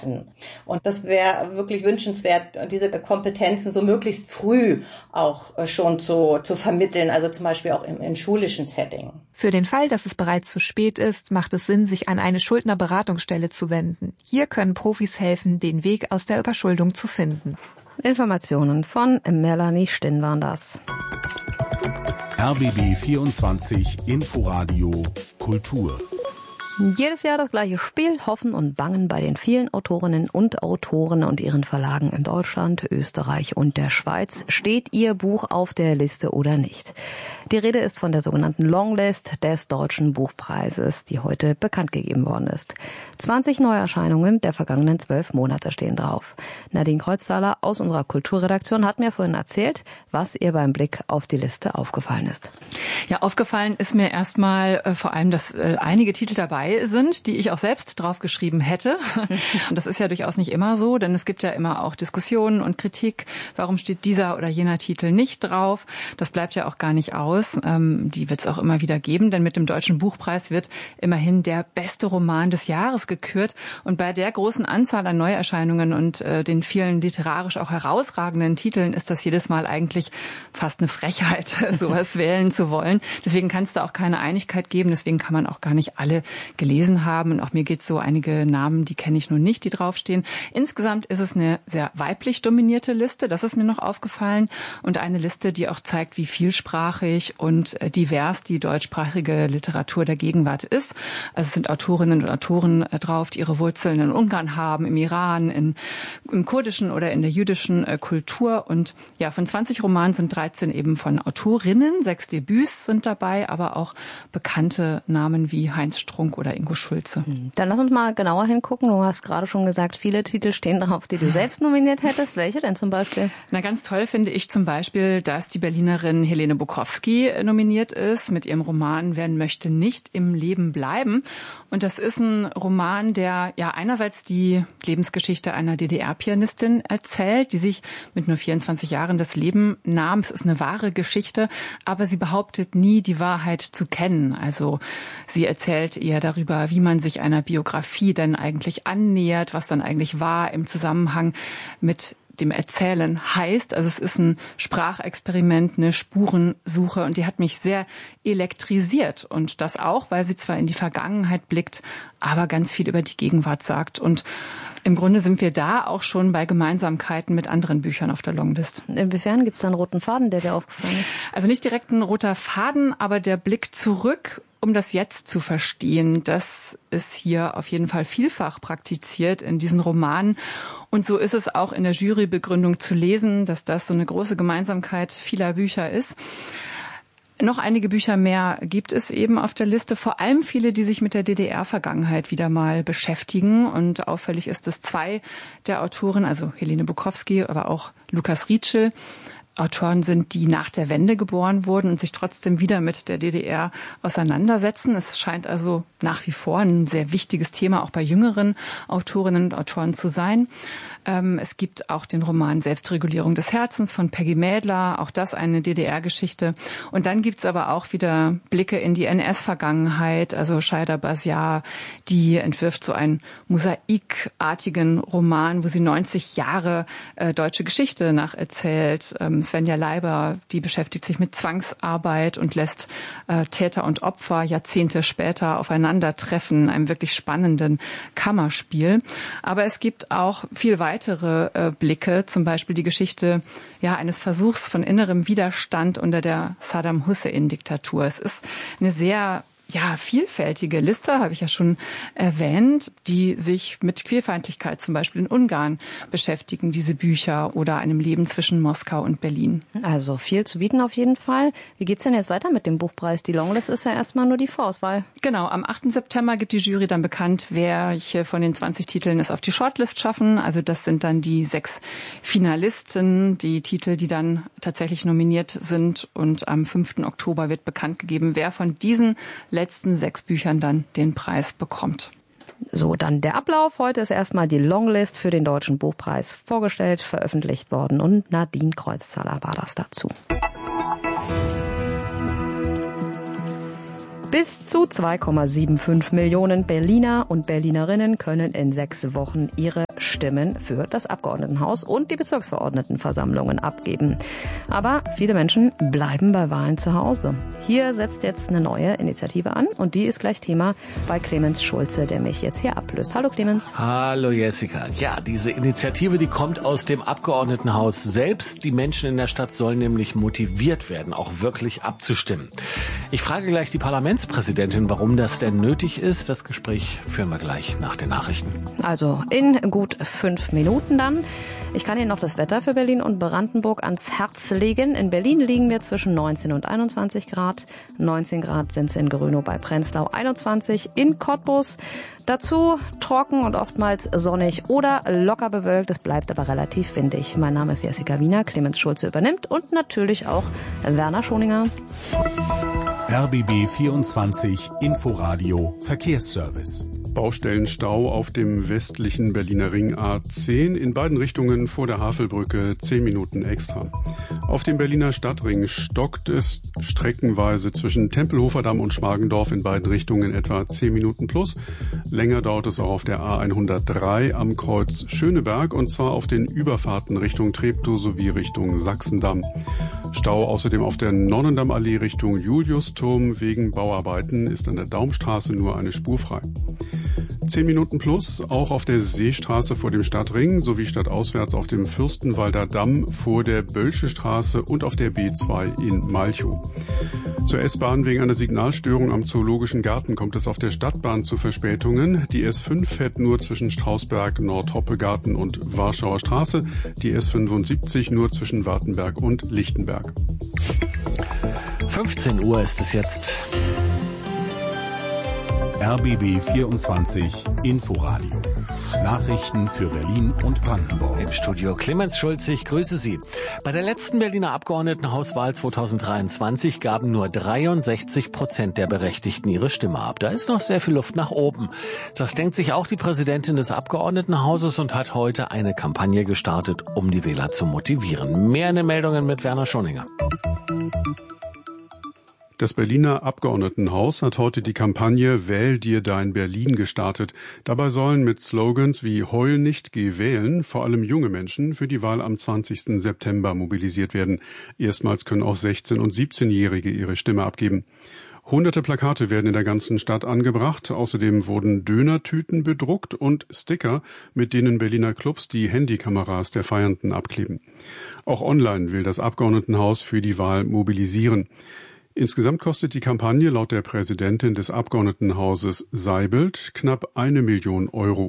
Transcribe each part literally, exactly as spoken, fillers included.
treffen. Und das wäre wirklich wünschenswert, diese Kompetenzen so möglichst früh auch äh, schon zu, zu vermitteln, also zum Beispiel auch im, im schulischen Setting. Für den Fall, dass es bereits zu spät ist, macht es Sinn, sich an eine Schuldnerberatungsstelle zu wenden. Hier können Profis helfen, den Weg aus der Überschuldung zu finden. Informationen von Melanie Stinn waren das. R B B vierundzwanzig Inforadio Kultur. Jedes Jahr das gleiche Spiel, Hoffen und Bangen bei den vielen Autorinnen und Autoren und ihren Verlagen in Deutschland, Österreich und der Schweiz. Steht ihr Buch auf der Liste oder nicht? Die Rede ist von der sogenannten Longlist des Deutschen Buchpreises, die heute bekannt gegeben worden ist. zwanzig Neuerscheinungen der vergangenen zwölf Monate stehen drauf. Nadine Kreuzthaler aus unserer Kulturredaktion hat mir vorhin erzählt, was ihr beim Blick auf die Liste aufgefallen ist. Ja, aufgefallen ist mir erstmal äh, vor allem, dass äh, einige Titel dabei sind, die ich auch selbst draufgeschrieben hätte. Und das ist ja durchaus nicht immer so, denn es gibt ja immer auch Diskussionen und Kritik. Warum steht dieser oder jener Titel nicht drauf? Das bleibt ja auch gar nicht aus. Ähm, die wird es auch immer wieder geben, denn mit dem Deutschen Buchpreis wird immerhin der beste Roman des Jahres gekürt. Und bei der großen Anzahl an Neuerscheinungen und äh, den vielen literarisch auch herausragenden Titeln ist das jedes Mal eigentlich fast eine Frechheit, sowas wählen zu wollen. Deswegen kann es da auch keine Einigkeit geben. Deswegen kann man auch gar nicht alle gelesen haben. Und auch mir geht es so, einige Namen, die kenne ich nun nicht, die draufstehen. Insgesamt ist es eine sehr weiblich dominierte Liste. Das ist mir noch aufgefallen. Und eine Liste, die auch zeigt, wie vielsprachig und divers die deutschsprachige Literatur der Gegenwart ist. Also es sind Autorinnen und Autoren drauf, die ihre Wurzeln in Ungarn haben, im Iran, in, im kurdischen oder in der jüdischen Kultur. Und ja, von zwanzig Romanen sind dreizehn eben von Autorinnen, sechs Debüts sind dabei, aber auch bekannte Namen wie Heinz Strunk oder Ingo Schulze. Dann lass uns mal genauer hingucken. Du hast gerade schon gesagt, viele Titel stehen drauf, die du selbst nominiert hättest. Welche denn zum Beispiel? Na, ganz toll finde ich zum Beispiel, dass die Berlinerin Helene Bukowski nominiert ist mit ihrem Roman Wer möchte nicht im Leben bleiben. Und das ist ein Roman, der ja einerseits die Lebensgeschichte einer D D R-Pianistin erzählt, die sich mit nur vierundzwanzig Jahren das Leben nahm. Es ist eine wahre Geschichte, aber sie behauptet nie, die Wahrheit zu kennen. Also sie erzählt eher darüber, wie man sich einer Biografie denn eigentlich annähert, was dann eigentlich war im Zusammenhang mit dem Erzählen heißt. Also es ist ein Sprachexperiment, eine Spurensuche und die hat mich sehr elektrisiert. Und das auch, weil sie zwar in die Vergangenheit blickt, aber ganz viel über die Gegenwart sagt. Und im Grunde sind wir da auch schon bei Gemeinsamkeiten mit anderen Büchern auf der Longlist. Inwiefern gibt es da einen roten Faden, der dir aufgefallen ist? Also nicht direkt ein roter Faden, aber der Blick zurück, um das Jetzt zu verstehen. Das ist hier auf jeden Fall vielfach praktiziert in diesen Romanen. Und so ist es auch in der Jurybegründung zu lesen, dass das so eine große Gemeinsamkeit vieler Bücher ist. Noch einige Bücher mehr gibt es eben auf der Liste, vor allem viele, die sich mit der D D R-Vergangenheit wieder mal beschäftigen. Und auffällig ist es, zwei der Autoren, also Helene Bukowski, aber auch Lukas Rietschel, Autoren sind, die nach der Wende geboren wurden und sich trotzdem wieder mit der D D R auseinandersetzen. Es scheint also nach wie vor ein sehr wichtiges Thema auch bei jüngeren Autorinnen und Autoren zu sein. Es gibt auch den Roman Selbstregulierung des Herzens von Peggy Mädler, auch das eine D D R-Geschichte. Und dann gibt's aber auch wieder Blicke in die N S-Vergangenheit. Also Shaida Basiar, die entwirft so einen mosaikartigen Roman, wo sie neunzig Jahre äh, deutsche Geschichte nacherzählt. Ähm, Svenja Leiber, die beschäftigt sich mit Zwangsarbeit und lässt äh, Täter und Opfer Jahrzehnte später aufeinandertreffen, einem wirklich spannenden Kammerspiel. Aber es gibt auch viel weiter weitere äh, Blicke, zum Beispiel die Geschichte ja eines Versuchs von innerem Widerstand unter der Saddam Hussein-Diktatur. Es ist eine sehr ja vielfältige Liste, habe ich ja schon erwähnt, die sich mit Queerfeindlichkeit zum Beispiel in Ungarn beschäftigen, diese Bücher, oder einem Leben zwischen Moskau und Berlin. Also viel zu bieten auf jeden Fall. Wie geht's denn jetzt weiter mit dem Buchpreis? Die Longlist ist ja erstmal nur die Vorauswahl. Genau, am achten September gibt die Jury dann bekannt, welche von den zwanzig Titeln es auf die Shortlist schaffen. Also das sind dann die sechs Finalisten, die Titel, die dann tatsächlich nominiert sind. Und am fünften Oktober wird bekannt gegeben, wer von diesen letzten sechs Büchern dann den Preis bekommt. So, dann der Ablauf. Heute ist erstmal die Longlist für den Deutschen Buchpreis vorgestellt, veröffentlicht worden und Nadine Kreuzthaler war das dazu. Bis zu zwei Komma fünfundsiebzig Millionen Berliner und Berlinerinnen können in sechs Wochen ihre Stimmen für das Abgeordnetenhaus und die Bezirksverordnetenversammlungen abgeben. Aber viele Menschen bleiben bei Wahlen zu Hause. Hier setzt jetzt eine neue Initiative an und die ist gleich Thema bei Clemens Schulze, der mich jetzt hier ablöst. Hallo Clemens. Hallo Jessica. Ja, diese Initiative, die kommt aus dem Abgeordnetenhaus selbst. Die Menschen in der Stadt sollen nämlich motiviert werden, auch wirklich abzustimmen. Ich frage gleich die Parlamentspräsidentin, warum das denn nötig ist. Das Gespräch führen wir gleich nach den Nachrichten. Also in gut fünf Minuten dann. Ich kann Ihnen noch das Wetter für Berlin und Brandenburg ans Herz legen. In Berlin liegen wir zwischen neunzehn und einundzwanzig Grad. neunzehn Grad sind es in Grönow bei Prenzlau, einundzwanzig in Cottbus. Dazu trocken und oftmals sonnig oder locker bewölkt. Es bleibt aber relativ windig. Mein Name ist Jessica Wiener, Clemens Schulze übernimmt und natürlich auch Werner Schoninger. R B B vierundzwanzig Inforadio Verkehrsservice. Baustellenstau auf dem westlichen Berliner Ring A zehn, in beiden Richtungen vor der Havelbrücke zehn Minuten extra. Auf dem Berliner Stadtring stockt es streckenweise zwischen Tempelhofer Damm und Schmargendorf in beiden Richtungen etwa zehn Minuten plus. Länger dauert es auch auf der A hundertdrei am Kreuz Schöneberg und zwar auf den Überfahrten Richtung Treptow sowie Richtung Sachsendamm. Stau außerdem auf der Nonnendammallee Richtung Juliusturm wegen Bauarbeiten ist an der Daumstraße nur eine Spur frei. zehn Minuten plus auch auf der Seestraße vor dem Stadtring sowie stadtauswärts auf dem Fürstenwalder Damm vor der Bölsche Straße und auf der B zwei in Malchow. Zur S-Bahn wegen einer Signalstörung am Zoologischen Garten kommt es auf der Stadtbahn zu Verspätungen. Die S fünf fährt nur zwischen Strausberg, Nordhoppegarten und Warschauer Straße, die S fünfundsiebzig nur zwischen Wartenberg und Lichtenberg. fünfzehn Uhr ist es jetzt. R B B vierundzwanzig Inforadio. Nachrichten für Berlin und Brandenburg. Im Studio Clemens Schulze, ich grüße Sie. Bei der letzten Berliner Abgeordnetenhauswahl zweitausenddreiundzwanzig gaben nur dreiundsechzig Prozent der Berechtigten ihre Stimme ab. Da ist noch sehr viel Luft nach oben. Das denkt sich auch die Präsidentin des Abgeordnetenhauses und hat heute eine Kampagne gestartet, um die Wähler zu motivieren. Mehr in den Meldungen mit Werner Schoninger. Das Berliner Abgeordnetenhaus hat heute die Kampagne Wähl dir dein Berlin gestartet. Dabei sollen mit Slogans wie Heul nicht, geh wählen vor allem junge Menschen für die Wahl am zwanzigsten September mobilisiert werden. Erstmals können auch sechzehn- und siebzehnjährige ihre Stimme abgeben. Hunderte Plakate werden in der ganzen Stadt angebracht. Außerdem wurden Dönertüten bedruckt und Sticker, mit denen Berliner Clubs die Handykameras der Feiernden abkleben. Auch online will das Abgeordnetenhaus für die Wahl mobilisieren. Insgesamt kostet die Kampagne laut der Präsidentin des Abgeordnetenhauses Seibelt knapp eine Million Euro.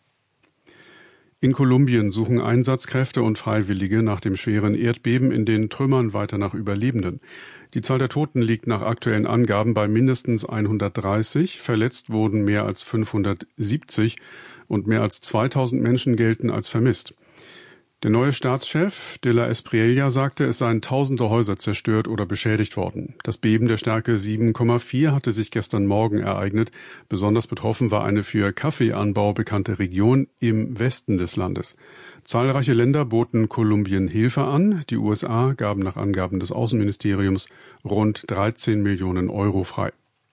In Kolumbien suchen Einsatzkräfte und Freiwillige nach dem schweren Erdbeben in den Trümmern weiter nach Überlebenden. Die Zahl der Toten liegt nach aktuellen Angaben bei mindestens hundertdreißig, verletzt wurden mehr als fünfhundertsiebzig und mehr als zweitausend Menschen gelten als vermisst. Der neue Staatschef de la Espriella sagte, es seien tausende Häuser zerstört oder beschädigt worden. Das Beben der Stärke sieben Komma vier hatte sich gestern Morgen ereignet. Besonders betroffen war eine für Kaffeeanbau bekannte Region im Westen des Landes. Zahlreiche Länder boten Kolumbien Hilfe an. Die U S A gaben nach Angaben des Außenministeriums rund dreizehn Millionen Euro frei.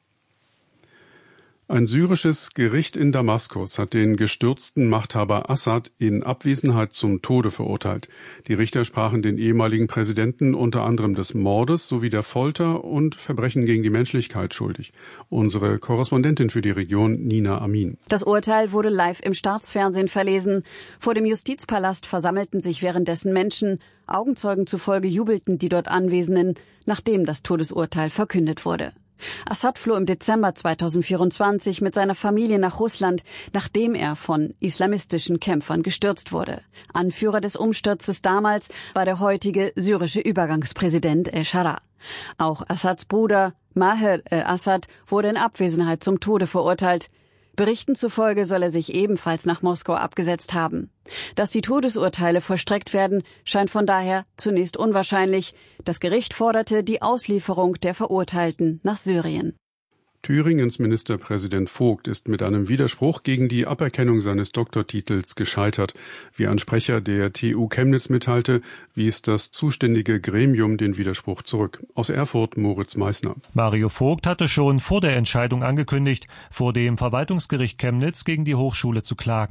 Ein syrisches Gericht in Damaskus hat den gestürzten Machthaber Assad in Abwesenheit zum Tode verurteilt. Die Richter sprachen den ehemaligen Präsidenten unter anderem des Mordes sowie der Folter und Verbrechen gegen die Menschlichkeit schuldig. Unsere Korrespondentin für die Region, Nina Amin. Das Urteil wurde live im Staatsfernsehen verlesen. Vor dem Justizpalast versammelten sich währenddessen Menschen. Augenzeugen zufolge jubelten die dort Anwesenden, nachdem das Todesurteil verkündet wurde. Assad floh im Dezember zweitausendvierundzwanzig mit seiner Familie nach Russland, nachdem er von islamistischen Kämpfern gestürzt wurde. Anführer des Umsturzes damals war der heutige syrische Übergangspräsident El-Shara. Auch Assads Bruder Maher el-Assad wurde in Abwesenheit zum Tode verurteilt. Berichten zufolge soll er sich ebenfalls nach Moskau abgesetzt haben. Dass die Todesurteile vollstreckt werden, scheint von daher zunächst unwahrscheinlich. Das Gericht forderte die Auslieferung der Verurteilten nach Syrien. Thüringens Ministerpräsident Vogt ist mit einem Widerspruch gegen die Aberkennung seines Doktortitels gescheitert. Wie ein Sprecher der T U Chemnitz mitteilte, wies das zuständige Gremium den Widerspruch zurück. Aus Erfurt Moritz Meissner. Mario Vogt hatte schon vor der Entscheidung angekündigt, vor dem Verwaltungsgericht Chemnitz gegen die Hochschule zu klagen.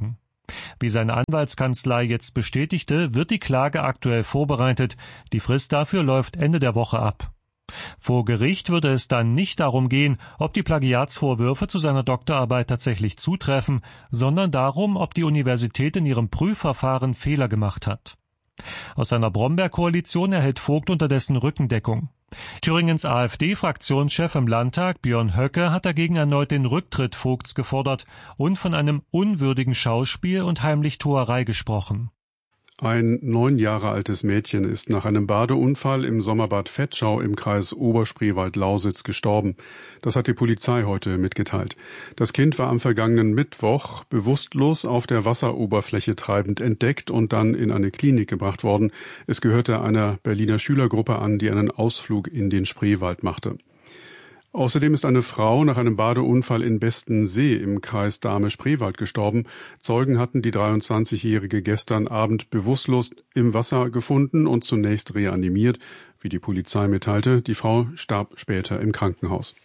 Wie seine Anwaltskanzlei jetzt bestätigte, wird die Klage aktuell vorbereitet. Die Frist dafür läuft Ende der Woche ab. Vor Gericht würde es dann nicht darum gehen, ob die Plagiatsvorwürfe zu seiner Doktorarbeit tatsächlich zutreffen, sondern darum, ob die Universität in ihrem Prüfverfahren Fehler gemacht hat. Aus seiner Bromberg-Koalition erhält Vogt unterdessen Rückendeckung. Thüringens AfD-Fraktionschef im Landtag, Björn Höcke, hat dagegen erneut den Rücktritt Vogts gefordert und von einem unwürdigen Schauspiel und Heimlichtuerei gesprochen. Ein neun Jahre altes Mädchen ist nach einem Badeunfall im Sommerbad Vetschau im Kreis Oberspreewald-Lausitz gestorben. Das hat die Polizei heute mitgeteilt. Das Kind war am vergangenen Mittwoch bewusstlos auf der Wasseroberfläche treibend entdeckt und dann in eine Klinik gebracht worden. Es gehörte einer Berliner Schülergruppe an, die einen Ausflug in den Spreewald machte. Außerdem ist eine Frau nach einem Badeunfall in Bestensee im Kreis Dahme-Spreewald gestorben. Zeugen hatten die dreiundzwanzigjährige gestern Abend bewusstlos im Wasser gefunden und zunächst reanimiert, wie die Polizei mitteilte. Die Frau starb später im Krankenhaus.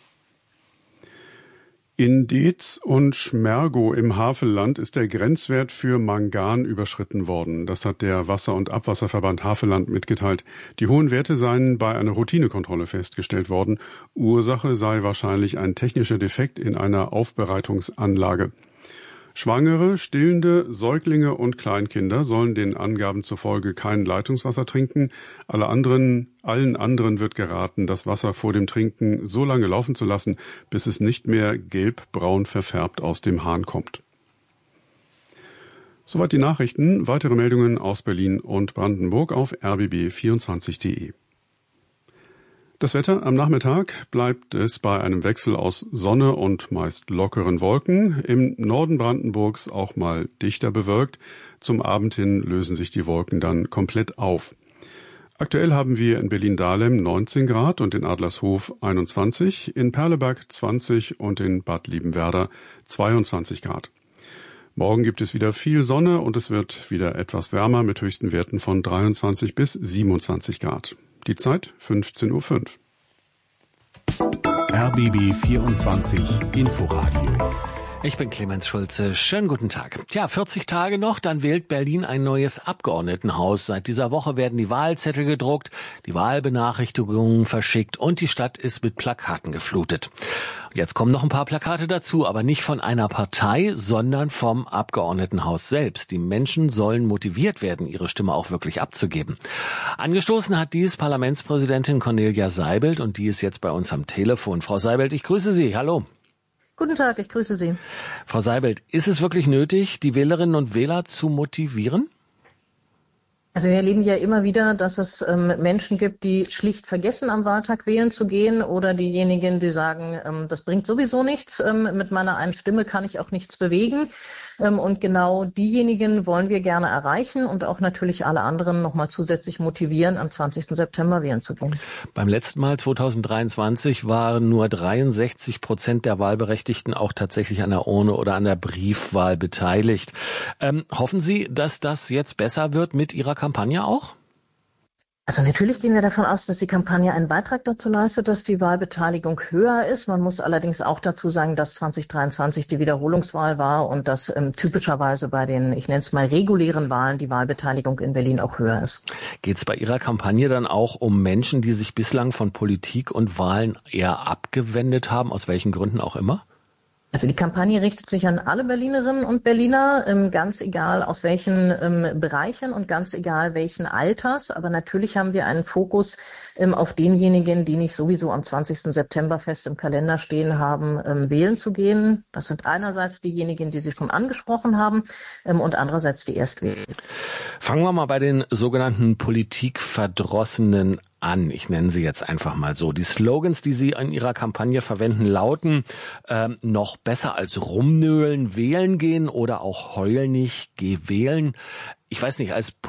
In Deetz und Schmergow im Havelland ist der Grenzwert für Mangan überschritten worden. Das hat der Wasser- und Abwasserverband Havelland mitgeteilt. Die hohen Werte seien bei einer Routinekontrolle festgestellt worden. Ursache sei wahrscheinlich ein technischer Defekt in einer Aufbereitungsanlage. Schwangere, stillende, Säuglinge und Kleinkinder sollen den Angaben zufolge kein Leitungswasser trinken. Alle anderen, allen anderen wird geraten, das Wasser vor dem Trinken so lange laufen zu lassen, bis es nicht mehr gelb-braun verfärbt aus dem Hahn kommt. Soweit die Nachrichten. Weitere Meldungen aus Berlin und Brandenburg auf r b b vierundzwanzig punkt d e. Das Wetter am Nachmittag bleibt es bei einem Wechsel aus Sonne und meist lockeren Wolken. Im Norden Brandenburgs auch mal dichter bewölkt. Zum Abend hin lösen sich die Wolken dann komplett auf. Aktuell haben wir in Berlin-Dahlem neunzehn Grad und in Adlershof einundzwanzig, in Perleberg zwanzig und in Bad Liebenwerda zweiundzwanzig Grad. Morgen gibt es wieder viel Sonne und es wird wieder etwas wärmer mit höchsten Werten von dreiundzwanzig bis siebenundzwanzig Grad. Die Zeit fünfzehn Uhr fünf. R B B vierundzwanzig Inforadio. Ich bin Clemens Schulze. Schönen guten Tag. Tja, vierzig Tage noch, dann wählt Berlin ein neues Abgeordnetenhaus. Seit dieser Woche werden die Wahlzettel gedruckt, die Wahlbenachrichtigungen verschickt und die Stadt ist mit Plakaten geflutet. Jetzt kommen noch ein paar Plakate dazu, aber nicht von einer Partei, sondern vom Abgeordnetenhaus selbst. Die Menschen sollen motiviert werden, ihre Stimme auch wirklich abzugeben. Angestoßen hat dies Parlamentspräsidentin Cornelia Seibelt und die ist jetzt bei uns am Telefon. Frau Seibelt, ich grüße Sie. Hallo. Guten Tag, ich grüße Sie. Frau Seibelt, ist es wirklich nötig, die Wählerinnen und Wähler zu motivieren? Also wir erleben ja immer wieder, dass es ähm, Menschen gibt, die schlicht vergessen, am Wahltag wählen zu gehen oder diejenigen, die sagen, ähm, das bringt sowieso nichts, ähm, mit meiner einen Stimme kann ich auch nichts bewegen. Ähm, und genau diejenigen wollen wir gerne erreichen und auch natürlich alle anderen nochmal zusätzlich motivieren, am zwanzigsten September wählen zu gehen. Beim letzten Mal zweitausenddreiundzwanzig waren nur dreiundsechzig Prozent der Wahlberechtigten auch tatsächlich an der Urne oder an der Briefwahl beteiligt. Ähm, hoffen Sie, dass das jetzt besser wird mit Ihrer Kampagne auch? Also natürlich gehen wir davon aus, dass die Kampagne einen Beitrag dazu leistet, dass die Wahlbeteiligung höher ist. Man muss allerdings auch dazu sagen, dass zweitausenddreiundzwanzig die Wiederholungswahl war und dass ähm, typischerweise bei den, ich nenne es mal, regulären Wahlen die Wahlbeteiligung in Berlin auch höher ist. Geht es bei Ihrer Kampagne dann auch um Menschen, die sich bislang von Politik und Wahlen eher abgewendet haben, aus welchen Gründen auch immer? Also die Kampagne richtet sich an alle Berlinerinnen und Berliner, ganz egal aus welchen Bereichen und ganz egal welchen Alters. Aber natürlich haben wir einen Fokus auf denjenigen, die nicht sowieso am zwanzigsten September fest im Kalender stehen haben, wählen zu gehen. Das sind einerseits diejenigen, die Sie schon angesprochen haben und andererseits die Erstwähler. Fangen wir mal bei den sogenannten Politikverdrossenen an. Ich nenne sie jetzt einfach mal so. Die Slogans, die Sie in Ihrer Kampagne verwenden, lauten ähm, noch besser als rumnölen, wählen gehen oder auch heul nicht, geh wählen. Ich weiß nicht, als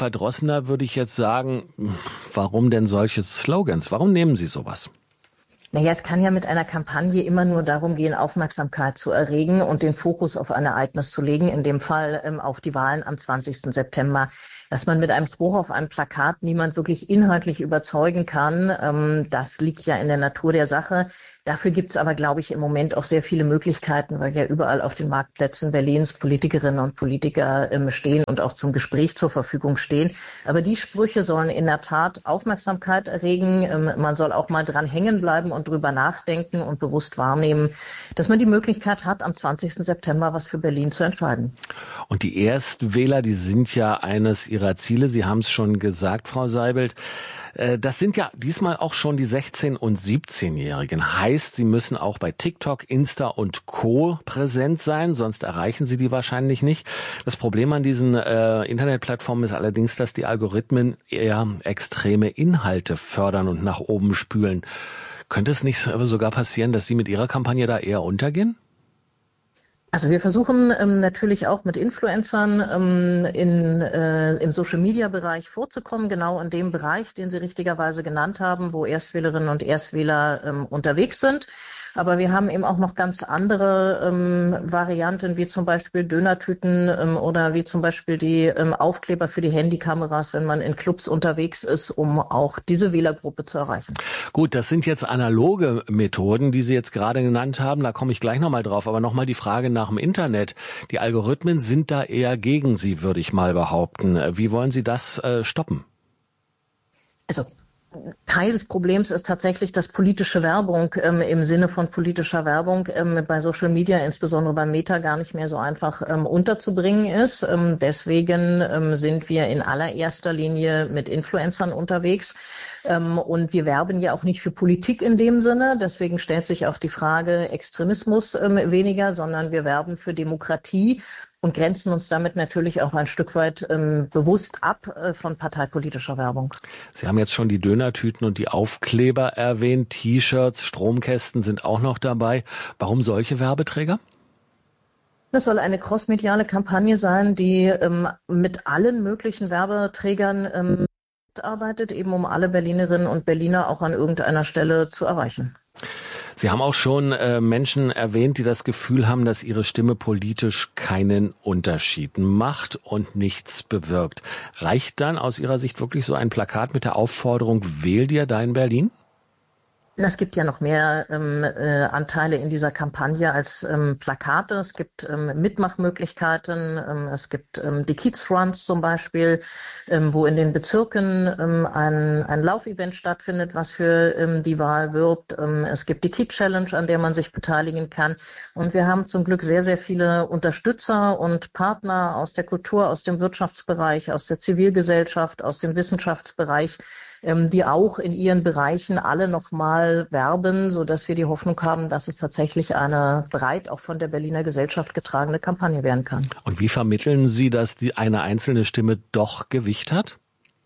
Politikverdrossener würde ich jetzt sagen, warum denn solche Slogans? Warum nehmen Sie sowas? Naja, es kann ja mit einer Kampagne immer nur darum gehen, Aufmerksamkeit zu erregen und den Fokus auf ein Ereignis zu legen, in dem Fall ähm, auf die Wahlen am zwanzigsten September. Dass man mit einem Spruch auf einem Plakat niemand wirklich inhaltlich überzeugen kann, ähm, das liegt ja in der Natur der Sache. Dafür gibt's aber, glaube ich, im Moment auch sehr viele Möglichkeiten, weil ja überall auf den Marktplätzen Berlins Politikerinnen und Politiker ähm, stehen und auch zum Gespräch zur Verfügung stehen. Aber die Sprüche sollen in der Tat Aufmerksamkeit erregen. Ähm, man soll auch mal dran hängen bleiben und drüber nachdenken und bewusst wahrnehmen, dass man die Möglichkeit hat, am zwanzigsten September was für Berlin zu entscheiden. Und die Erstwähler, die sind ja eines ihrer Ziele. Sie haben es schon gesagt, Frau Seibelt. Das sind ja diesmal auch schon die sechzehn- und siebzehnjährigen. Heißt, sie müssen auch bei TikTok, Insta und Co. präsent sein, sonst erreichen sie die wahrscheinlich nicht. Das Problem an diesen äh, Internetplattformen ist allerdings, dass die Algorithmen eher extreme Inhalte fördern und nach oben spülen. Könnte es nicht sogar passieren, dass Sie mit Ihrer Kampagne da eher untergehen? Also wir versuchen ähm, natürlich auch mit Influencern ähm, in, äh, im Social-Media-Bereich vorzukommen, genau in dem Bereich, den Sie richtigerweise genannt haben, wo Erstwählerinnen und Erstwähler ähm, unterwegs sind. Aber wir haben eben auch noch ganz andere ähm, Varianten, wie zum Beispiel Dönertüten ähm, oder wie zum Beispiel die ähm, Aufkleber für die Handykameras, wenn man in Clubs unterwegs ist, um auch diese Wählergruppe zu erreichen. Gut, das sind jetzt analoge Methoden, die Sie jetzt gerade genannt haben. Da komme ich gleich nochmal drauf. Aber nochmal die Frage nach dem Internet. Die Algorithmen sind da eher gegen Sie, würde ich mal behaupten. Wie wollen Sie das äh, stoppen? Also Teil des Problems ist tatsächlich, dass politische Werbung ähm, im Sinne von politischer Werbung ähm, bei Social Media, insbesondere beim Meta, gar nicht mehr so einfach ähm, unterzubringen ist. Ähm, deswegen ähm, sind wir in allererster Linie mit Influencern unterwegs. Ähm, und wir werben ja auch nicht für Politik in dem Sinne. Deswegen stellt sich auch die Frage Extremismus ähm, weniger, sondern wir werben für Demokratie und grenzen uns damit natürlich auch ein Stück weit ähm, bewusst ab äh, von parteipolitischer Werbung. Sie haben jetzt schon die Dönertüten und die Aufkleber erwähnt. T-Shirts, Stromkästen sind auch noch dabei. Warum solche Werbeträger? Das soll eine crossmediale Kampagne sein, die ähm, mit allen möglichen Werbeträgern ähm, arbeitet, eben um alle Berlinerinnen und Berliner auch an irgendeiner Stelle zu erreichen. Sie haben auch schon äh, Menschen erwähnt, die das Gefühl haben, dass ihre Stimme politisch keinen Unterschied macht und nichts bewirkt. Reicht dann aus Ihrer Sicht wirklich so ein Plakat mit der Aufforderung, wähl dir da in Berlin? Es gibt ja noch mehr ähm, äh, Anteile in dieser Kampagne als ähm, Plakate. Es gibt ähm, Mitmachmöglichkeiten. Ähm, es gibt ähm, die Kiez Runs zum Beispiel, ähm, wo in den Bezirken ähm, ein, ein Laufevent stattfindet, was für ähm, die Wahl wirbt. Ähm, es gibt die Keep Challenge, an der man sich beteiligen kann. Und wir haben zum Glück sehr, sehr viele Unterstützer und Partner aus der Kultur, aus dem Wirtschaftsbereich, aus der Zivilgesellschaft, aus dem Wissenschaftsbereich, die auch in ihren Bereichen alle nochmal werben, sodass wir die Hoffnung haben, dass es tatsächlich eine breit auch von der Berliner Gesellschaft getragene Kampagne werden kann. Und wie vermitteln Sie, dass die eine einzelne Stimme doch Gewicht hat?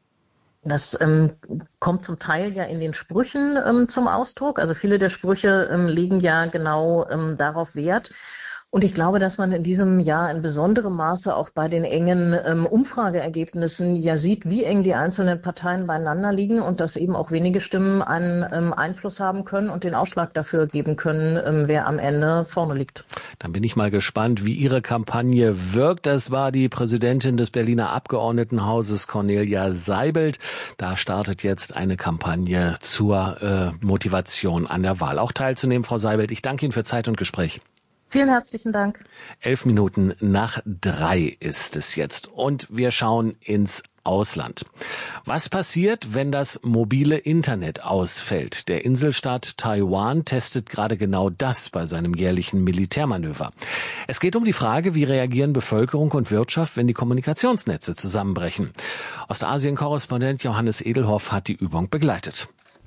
Das ähm, kommt zum Teil ja in den Sprüchen ähm, zum Ausdruck. Also viele der Sprüche ähm, legen ja genau ähm, darauf Wert. Und ich glaube, dass man in diesem Jahr in besonderem Maße auch bei den engen ähm, Umfrageergebnissen ja sieht, wie eng die einzelnen Parteien beieinander liegen und dass eben auch wenige Stimmen einen ähm, Einfluss haben können und den Ausschlag dafür geben können, ähm, wer am Ende vorne liegt. Dann bin ich mal gespannt, wie Ihre Kampagne wirkt. Das war die Präsidentin des Berliner Abgeordnetenhauses, Cornelia Seibelt. Da startet jetzt eine Kampagne zur äh, Motivation an der Wahl. Auch teilzunehmen, Frau Seibelt. Ich danke Ihnen für Zeit und Gespräch. Vielen herzlichen Dank. Elf Minuten nach drei ist es jetzt und wir schauen ins Ausland. Was passiert, wenn das mobile Internet ausfällt? Der Inselstaat Taiwan testet gerade genau das bei seinem jährlichen Militärmanöver. Es geht um die Frage, wie reagieren Bevölkerung und Wirtschaft, wenn die Kommunikationsnetze zusammenbrechen. Ostasien-Korrespondent Johannes Edelhoff hat die Übung begleitet.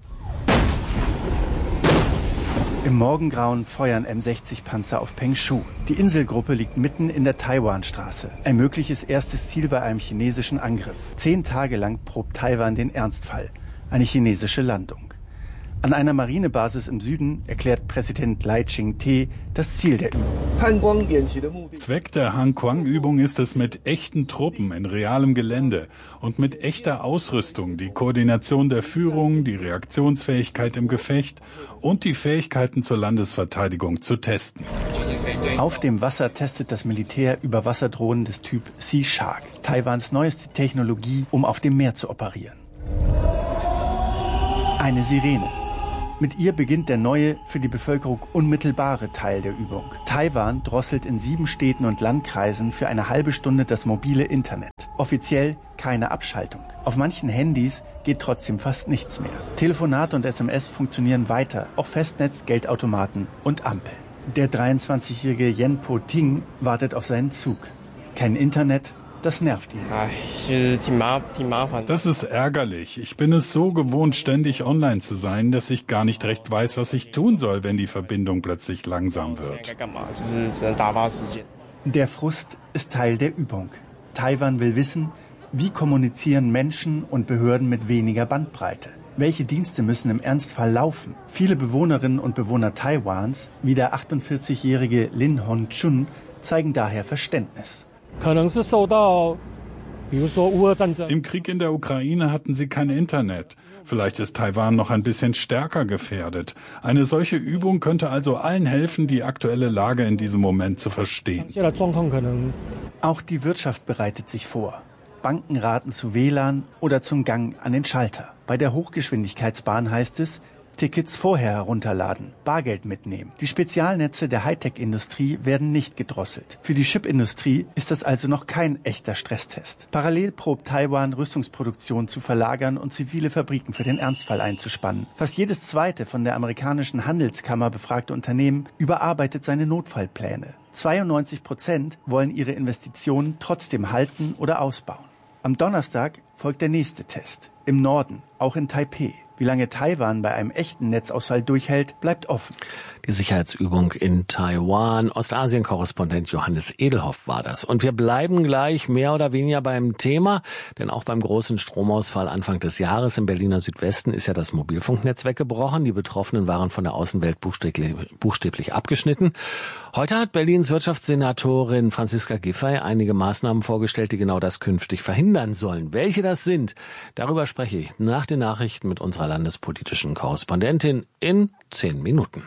Im Morgengrauen feuern M sechzig Panzer auf Pengshu. Die Inselgruppe liegt mitten in der Taiwanstraße. Ein mögliches erstes Ziel bei einem chinesischen Angriff. Zehn Tage lang probt Taiwan den Ernstfall. Eine chinesische Landung. An einer Marinebasis im Süden erklärt Präsident Lai Ching-te das Ziel der Übung. Zweck der Han-Kwang-Übung ist es, mit echten Truppen in realem Gelände und mit echter Ausrüstung die Koordination der Führung, die Reaktionsfähigkeit im Gefecht und die Fähigkeiten zur Landesverteidigung zu testen. Auf dem Wasser testet das Militär Überwasserdrohnen des Typ Sea Shark, Taiwans neueste Technologie, um auf dem Meer zu operieren. Eine Sirene. Mit ihr beginnt der neue, für die Bevölkerung unmittelbare Teil der Übung. Taiwan drosselt in sieben Städten und Landkreisen für eine halbe Stunde das mobile Internet. Offiziell keine Abschaltung. Auf manchen Handys geht trotzdem fast nichts mehr. Telefonate und S M S funktionieren weiter, auch Festnetz, Geldautomaten und Ampeln. Der dreiundzwanzigjährige Yen Po-ting wartet auf seinen Zug. Kein Internet, das nervt ihn. Das ist ärgerlich. Ich bin es so gewohnt, ständig online zu sein, dass ich gar nicht recht weiß, was ich tun soll, wenn die Verbindung plötzlich langsam wird. Der Frust ist Teil der Übung. Taiwan will wissen, wie kommunizieren Menschen und Behörden mit weniger Bandbreite. Welche Dienste müssen im Ernstfall laufen? Viele Bewohnerinnen und Bewohner Taiwans, wie der achtundvierzigjährige Lin Hon-chun, zeigen daher Verständnis. Im Krieg in der Ukraine hatten sie kein Internet. Vielleicht ist Taiwan noch ein bisschen stärker gefährdet. Eine solche Übung könnte also allen helfen, die aktuelle Lage in diesem Moment zu verstehen. Auch die Wirtschaft bereitet sich vor. Banken raten zu W L A N oder zum Gang an den Schalter. Bei der Hochgeschwindigkeitsbahn heißt es, Tickets vorher herunterladen, Bargeld mitnehmen. Die Spezialnetze der Hightech-Industrie werden nicht gedrosselt. Für die Chipindustrie ist das also noch kein echter Stresstest. Parallel probt Taiwan, Rüstungsproduktion zu verlagern und zivile Fabriken für den Ernstfall einzuspannen. Fast jedes zweite von der amerikanischen Handelskammer befragte Unternehmen überarbeitet seine Notfallpläne. zweiundneunzig Prozent wollen ihre Investitionen trotzdem halten oder ausbauen. Am Donnerstag folgt der nächste Test. Im Norden, auch in Taipeh. Wie lange Taiwan bei einem echten Netzausfall durchhält, bleibt offen. Die Sicherheitsübung in Taiwan. Ostasien-Korrespondent Johannes Edelhoff war das. Und wir bleiben gleich mehr oder weniger beim Thema, denn auch beim großen Stromausfall Anfang des Jahres im Berliner Südwesten ist ja das Mobilfunknetz weggebrochen. Die Betroffenen waren von der Außenwelt buchstäblich, buchstäblich abgeschnitten. Heute hat Berlins Wirtschaftssenatorin Franziska Giffey einige Maßnahmen vorgestellt, die genau das künftig verhindern sollen. Welche das sind, darüber spreche ich nach den Nachrichten mit unserer landespolitischen Korrespondentin in zehn Minuten.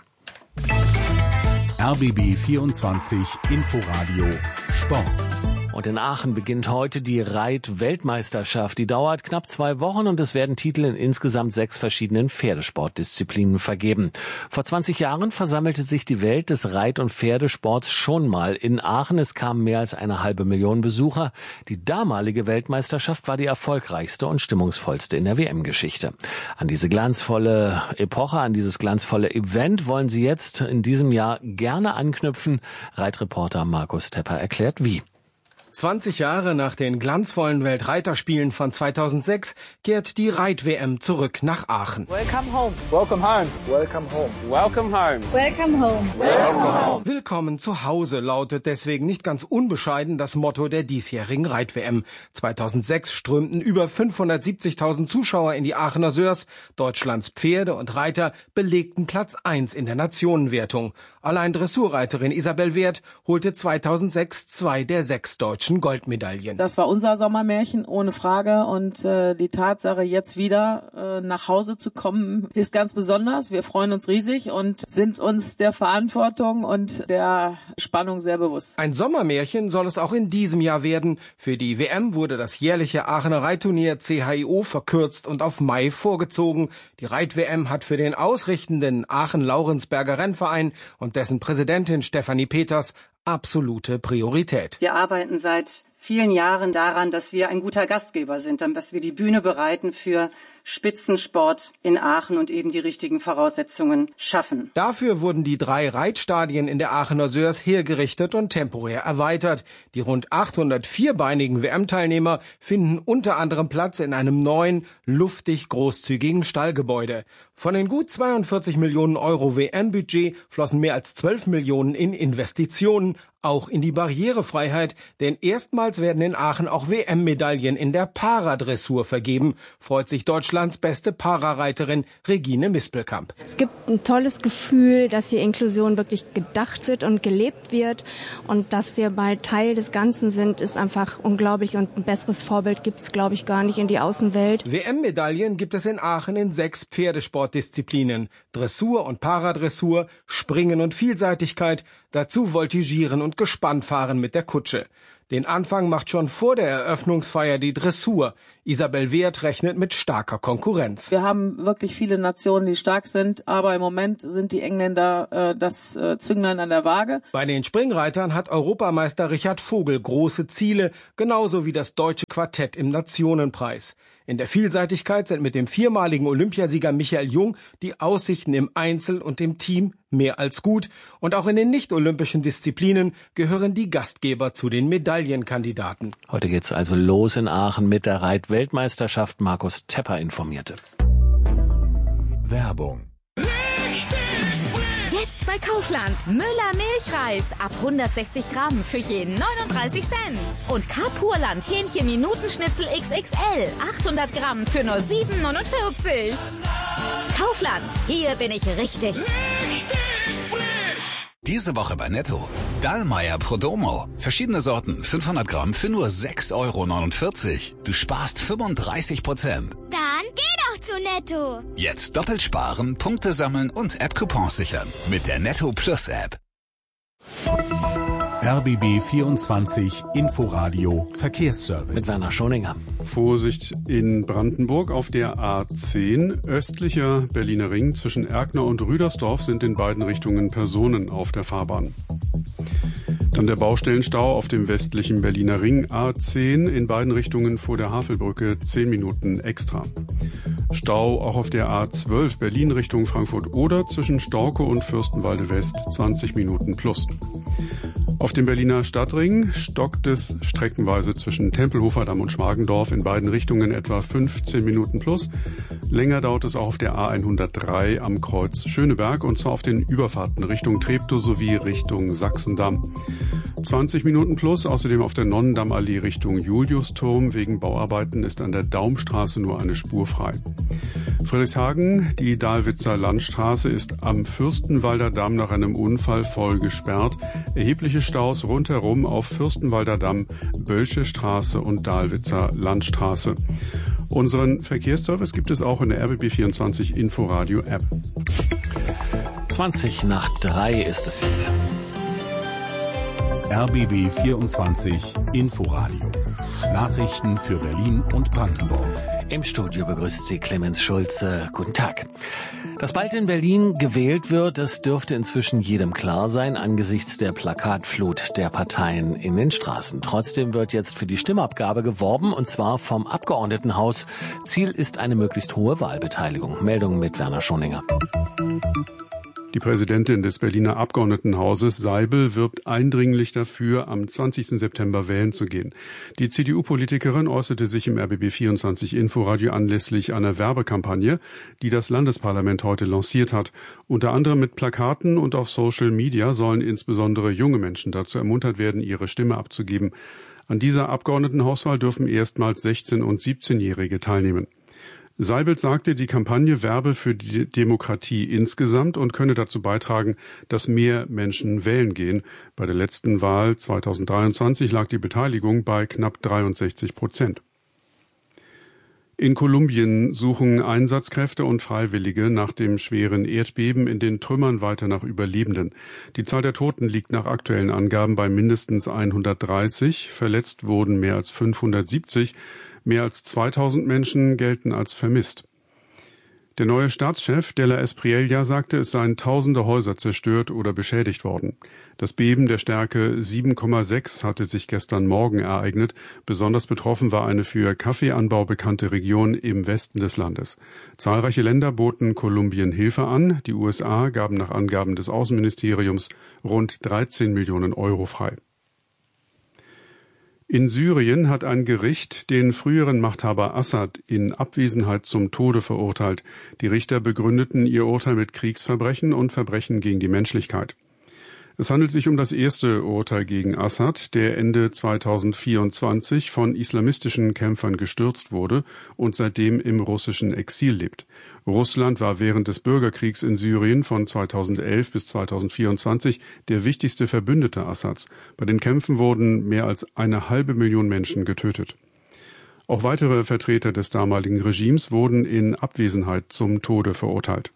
R B B vierundzwanzig Inforadio Sport. Und in Aachen beginnt heute die Reit-Weltmeisterschaft. Die dauert knapp zwei Wochen und es werden Titel in insgesamt sechs verschiedenen Pferdesportdisziplinen vergeben. Vor zwanzig Jahren versammelte sich die Welt des Reit- und Pferdesports schon mal in Aachen. Es kamen mehr als eine halbe Million Besucher. Die damalige Weltmeisterschaft war die erfolgreichste und stimmungsvollste in der W M-Geschichte. An diese glanzvolle Epoche, an dieses glanzvolle Event wollen Sie jetzt in diesem Jahr gerne anknüpfen. Reitreporter Markus Tepper erklärt wie. zwanzig Jahre nach den glanzvollen Weltreiterspielen von zweitausendsechs kehrt die Reit-W M zurück nach Aachen. Welcome home. Welcome home. Welcome home. Welcome home. Welcome home. Welcome home. Willkommen zu Hause lautet deswegen nicht ganz unbescheiden das Motto der diesjährigen Reit-W M. zweitausendsechs strömten über fünfhundertsiebzigtausend Zuschauer in die Aachener Sörs. Deutschlands Pferde und Reiter belegten Platz eins in der Nationenwertung. Allein Dressurreiterin Isabel Wert holte zweitausendsechs zwei der sechs deutschen Goldmedaillen. Das war unser Sommermärchen, ohne Frage. Und äh, die Tatsache, jetzt wieder äh, nach Hause zu kommen, ist ganz besonders. Wir freuen uns riesig und sind uns der Verantwortung und der Spannung sehr bewusst. Ein Sommermärchen soll es auch in diesem Jahr werden. Für die W M wurde das jährliche Aachener Reitturnier C H I O verkürzt und auf Mai vorgezogen. Die Reit-W M hat für den ausrichtenden Aachen-Laurensberger Rennverein und dessen Präsidentin Stefanie Peters absolute Priorität. Wir arbeiten seit vielen Jahren daran, dass wir ein guter Gastgeber sind, dass wir die Bühne bereiten für Spitzensport in Aachen und eben die richtigen Voraussetzungen schaffen. Dafür wurden die drei Reitstadien in der Aachener Sörs hergerichtet und temporär erweitert. Die rund achthundert vierbeinigen W M-Teilnehmer finden unter anderem Platz in einem neuen, luftig großzügigen Stallgebäude. Von den gut zweiundvierzig Millionen Euro W M-Budget flossen mehr als zwölf Millionen in Investitionen. auch in die Barrierefreiheit, denn erstmals werden in Aachen auch W M-Medaillen in der Paradressur vergeben, freut sich Deutschlands beste Parareiterin Regine Mispelkamp. Es gibt ein tolles Gefühl, dass hier Inklusion wirklich gedacht wird und gelebt wird und dass wir bald Teil des Ganzen sind, ist einfach unglaublich und ein besseres Vorbild gibt es, glaube ich, gar nicht in die Außenwelt. W M-Medaillen gibt es in Aachen in sechs Pferdesportdisziplinen, Dressur und Paradressur, Springen und Vielseitigkeit, dazu Voltigieren und Gespannfahren mit der Kutsche. Den Anfang macht schon vor der Eröffnungsfeier die Dressur. Isabel Wehrt rechnet mit starker Konkurrenz. Wir haben wirklich viele Nationen, die stark sind, aber im Moment sind die Engländer äh, das äh, Zünglein an der Waage. Bei den Springreitern hat Europameister Richard Vogel große Ziele, genauso wie das deutsche Quartett im Nationenpreis. In der Vielseitigkeit sind mit dem viermaligen Olympiasieger Michael Jung die Aussichten im Einzel und im Team mehr als gut. Und auch in den nicht-olympischen Disziplinen gehören die Gastgeber zu den Medaillenkandidaten. Heute geht's also los in Aachen mit der Reitweltmeisterschaft. Markus Tepper informierte. Werbung. Jetzt bei Kaufland. Müller Milchreis ab hundertsechzig Gramm für je neununddreißig Cent. Und Carpurland Hähnchen Minutenschnitzel X X L achthundert Gramm für nur sieben neunundvierzig. Kaufland, hier bin ich richtig. Richtig frisch. Diese Woche bei Netto. Dallmayr Prodomo. Verschiedene Sorten, fünfhundert Gramm für nur sechs Euro neunundvierzig. Du sparst fünfunddreißig Prozent. Dann geh doch zu Netto. Jetzt doppelt sparen, Punkte sammeln und App-Coupons sichern. Mit der Netto Plus App. R B B vierundzwanzig Inforadio Verkehrsservice. Mit Werner Schoninger. Vorsicht in Brandenburg auf der A zehn. Östlicher Berliner Ring zwischen Erkner und Rüdersdorf sind in beiden Richtungen Personen auf der Fahrbahn. Dann der Baustellenstau auf dem westlichen Berliner Ring A zehn in beiden Richtungen vor der Havelbrücke zehn Minuten extra. Stau auch auf der A zwölf Berlin Richtung Frankfurt-Oder zwischen Storke und Fürstenwalde West zwanzig Minuten plus. Auf dem Berliner Stadtring stockt es streckenweise zwischen Tempelhofer Damm und Schmargendorf in beiden Richtungen etwa fünfzehn Minuten plus. Länger dauert es auch auf der A hundertdrei am Kreuz Schöneberg und zwar auf den Überfahrten Richtung Treptow sowie Richtung Sachsendamm. zwanzig Minuten plus, außerdem auf der Nonnendammallee Richtung Juliusturm. Wegen Bauarbeiten ist an der Daumstraße nur eine Spur frei. Friedrichshagen, die Dahlwitzer Landstraße ist am Fürstenwalder Damm nach einem Unfall voll gesperrt. Erhebliche Staus rundherum auf Fürstenwalder Damm, Bölsche Straße und Dahlwitzer Landstraße. Unseren Verkehrsservice gibt es auch in der R B B vierundzwanzig Inforadio App. zwanzig nach drei ist es jetzt. R B B vierundzwanzig Inforadio. Nachrichten für Berlin und Brandenburg. Im Studio begrüßt Sie Clemens Schulze. Guten Tag. Dass bald in Berlin gewählt wird, das dürfte inzwischen jedem klar sein angesichts der Plakatflut der Parteien in den Straßen. Trotzdem wird jetzt für die Stimmabgabe geworben, und zwar vom Abgeordnetenhaus. Ziel ist eine möglichst hohe Wahlbeteiligung. Meldung mit Werner Schoninger. Die Präsidentin des Berliner Abgeordnetenhauses, Seibel, wirbt eindringlich dafür, am zwanzigsten September wählen zu gehen. Die C D U-Politikerin äußerte sich im R B B vierundzwanzig Inforadio anlässlich einer Werbekampagne, die das Landesparlament heute lanciert hat. Unter anderem mit Plakaten und auf Social Media sollen insbesondere junge Menschen dazu ermuntert werden, ihre Stimme abzugeben. An dieser Abgeordnetenhauswahl dürfen erstmals sechzehn- und siebzehnjährige teilnehmen. Seibel sagte, die Kampagne werbe für die Demokratie insgesamt und könne dazu beitragen, dass mehr Menschen wählen gehen. Bei der letzten Wahl zweitausenddreiundzwanzig lag die Beteiligung bei knapp dreiundsechzig Prozent. In Kolumbien suchen Einsatzkräfte und Freiwillige nach dem schweren Erdbeben in den Trümmern weiter nach Überlebenden. Die Zahl der Toten liegt nach aktuellen Angaben bei mindestens hundertdreißig. Verletzt wurden mehr als fünfhundertsiebzig. Mehr als zweitausend Menschen gelten als vermisst. Der neue Staatschef de la Espriella sagte, es seien tausende Häuser zerstört oder beschädigt worden. Das Beben der Stärke sieben Komma sechs hatte sich gestern Morgen ereignet. Besonders betroffen war eine für Kaffeeanbau bekannte Region im Westen des Landes. Zahlreiche Länder boten Kolumbien Hilfe an. Die U S A gaben nach Angaben des Außenministeriums rund dreizehn Millionen Euro frei. In Syrien hat ein Gericht den früheren Machthaber Assad in Abwesenheit zum Tode verurteilt. Die Richter begründeten ihr Urteil mit Kriegsverbrechen und Verbrechen gegen die Menschlichkeit. Es handelt sich um das erste Urteil gegen Assad, der Ende zweitausendvierundzwanzig von islamistischen Kämpfern gestürzt wurde und seitdem im russischen Exil lebt. Russland war während des Bürgerkriegs in Syrien von zweitausendelf bis zweitausendvierundzwanzig der wichtigste Verbündete Assads. Bei den Kämpfen wurden mehr als eine halbe Million Menschen getötet. Auch weitere Vertreter des damaligen Regimes wurden in Abwesenheit zum Tode verurteilt.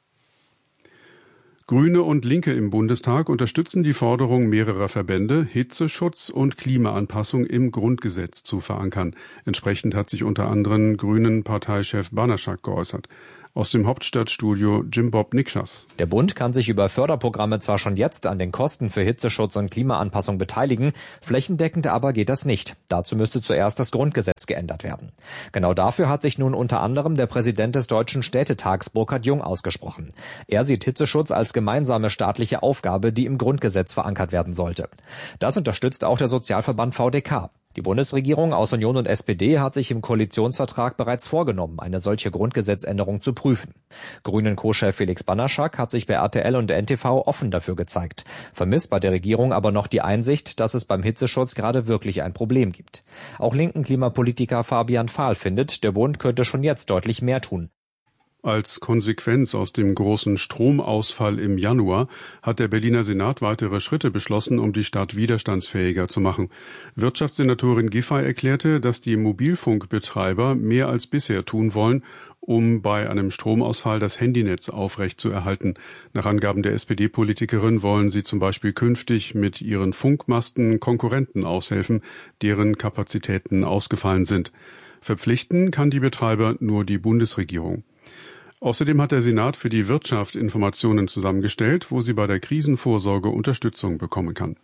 Grüne und Linke im Bundestag unterstützen die Forderung mehrerer Verbände, Hitzeschutz und Klimaanpassung im Grundgesetz zu verankern. Entsprechend hat sich unter anderem Grünen-Parteichef Banaschak geäußert. Aus dem Hauptstadtstudio Jim Bob Nikschas. Der Bund kann sich über Förderprogramme zwar schon jetzt an den Kosten für Hitzeschutz und Klimaanpassung beteiligen, flächendeckend aber geht das nicht. Dazu müsste zuerst das Grundgesetz geändert werden. Genau dafür hat sich nun unter anderem der Präsident des Deutschen Städtetags Burkhard Jung ausgesprochen. Er sieht Hitzeschutz als gemeinsame staatliche Aufgabe, die im Grundgesetz verankert werden sollte. Das unterstützt auch der Sozialverband V D K. Die Bundesregierung aus Union und S P D hat sich im Koalitionsvertrag bereits vorgenommen, eine solche Grundgesetzänderung zu prüfen. Grünen-Co-Chef Felix Banaschak hat sich bei R T L und N T V offen dafür gezeigt, vermisst bei der Regierung aber noch die Einsicht, dass es beim Hitzeschutz gerade wirklich ein Problem gibt. Auch linken Klimapolitiker Fabian Fahl findet, der Bund könnte schon jetzt deutlich mehr tun. Als Konsequenz aus dem großen Stromausfall im Januar hat der Berliner Senat weitere Schritte beschlossen, um die Stadt widerstandsfähiger zu machen. Wirtschaftssenatorin Giffey erklärte, dass die Mobilfunkbetreiber mehr als bisher tun wollen, um bei einem Stromausfall das Handynetz aufrechtzuerhalten. Nach Angaben der S P D-Politikerin wollen sie zum Beispiel künftig mit ihren Funkmasten Konkurrenten aushelfen, deren Kapazitäten ausgefallen sind. Verpflichten kann die Betreiber nur die Bundesregierung. Außerdem hat der Senat für die Wirtschaft Informationen zusammengestellt, wo sie bei der Krisenvorsorge Unterstützung bekommen kann.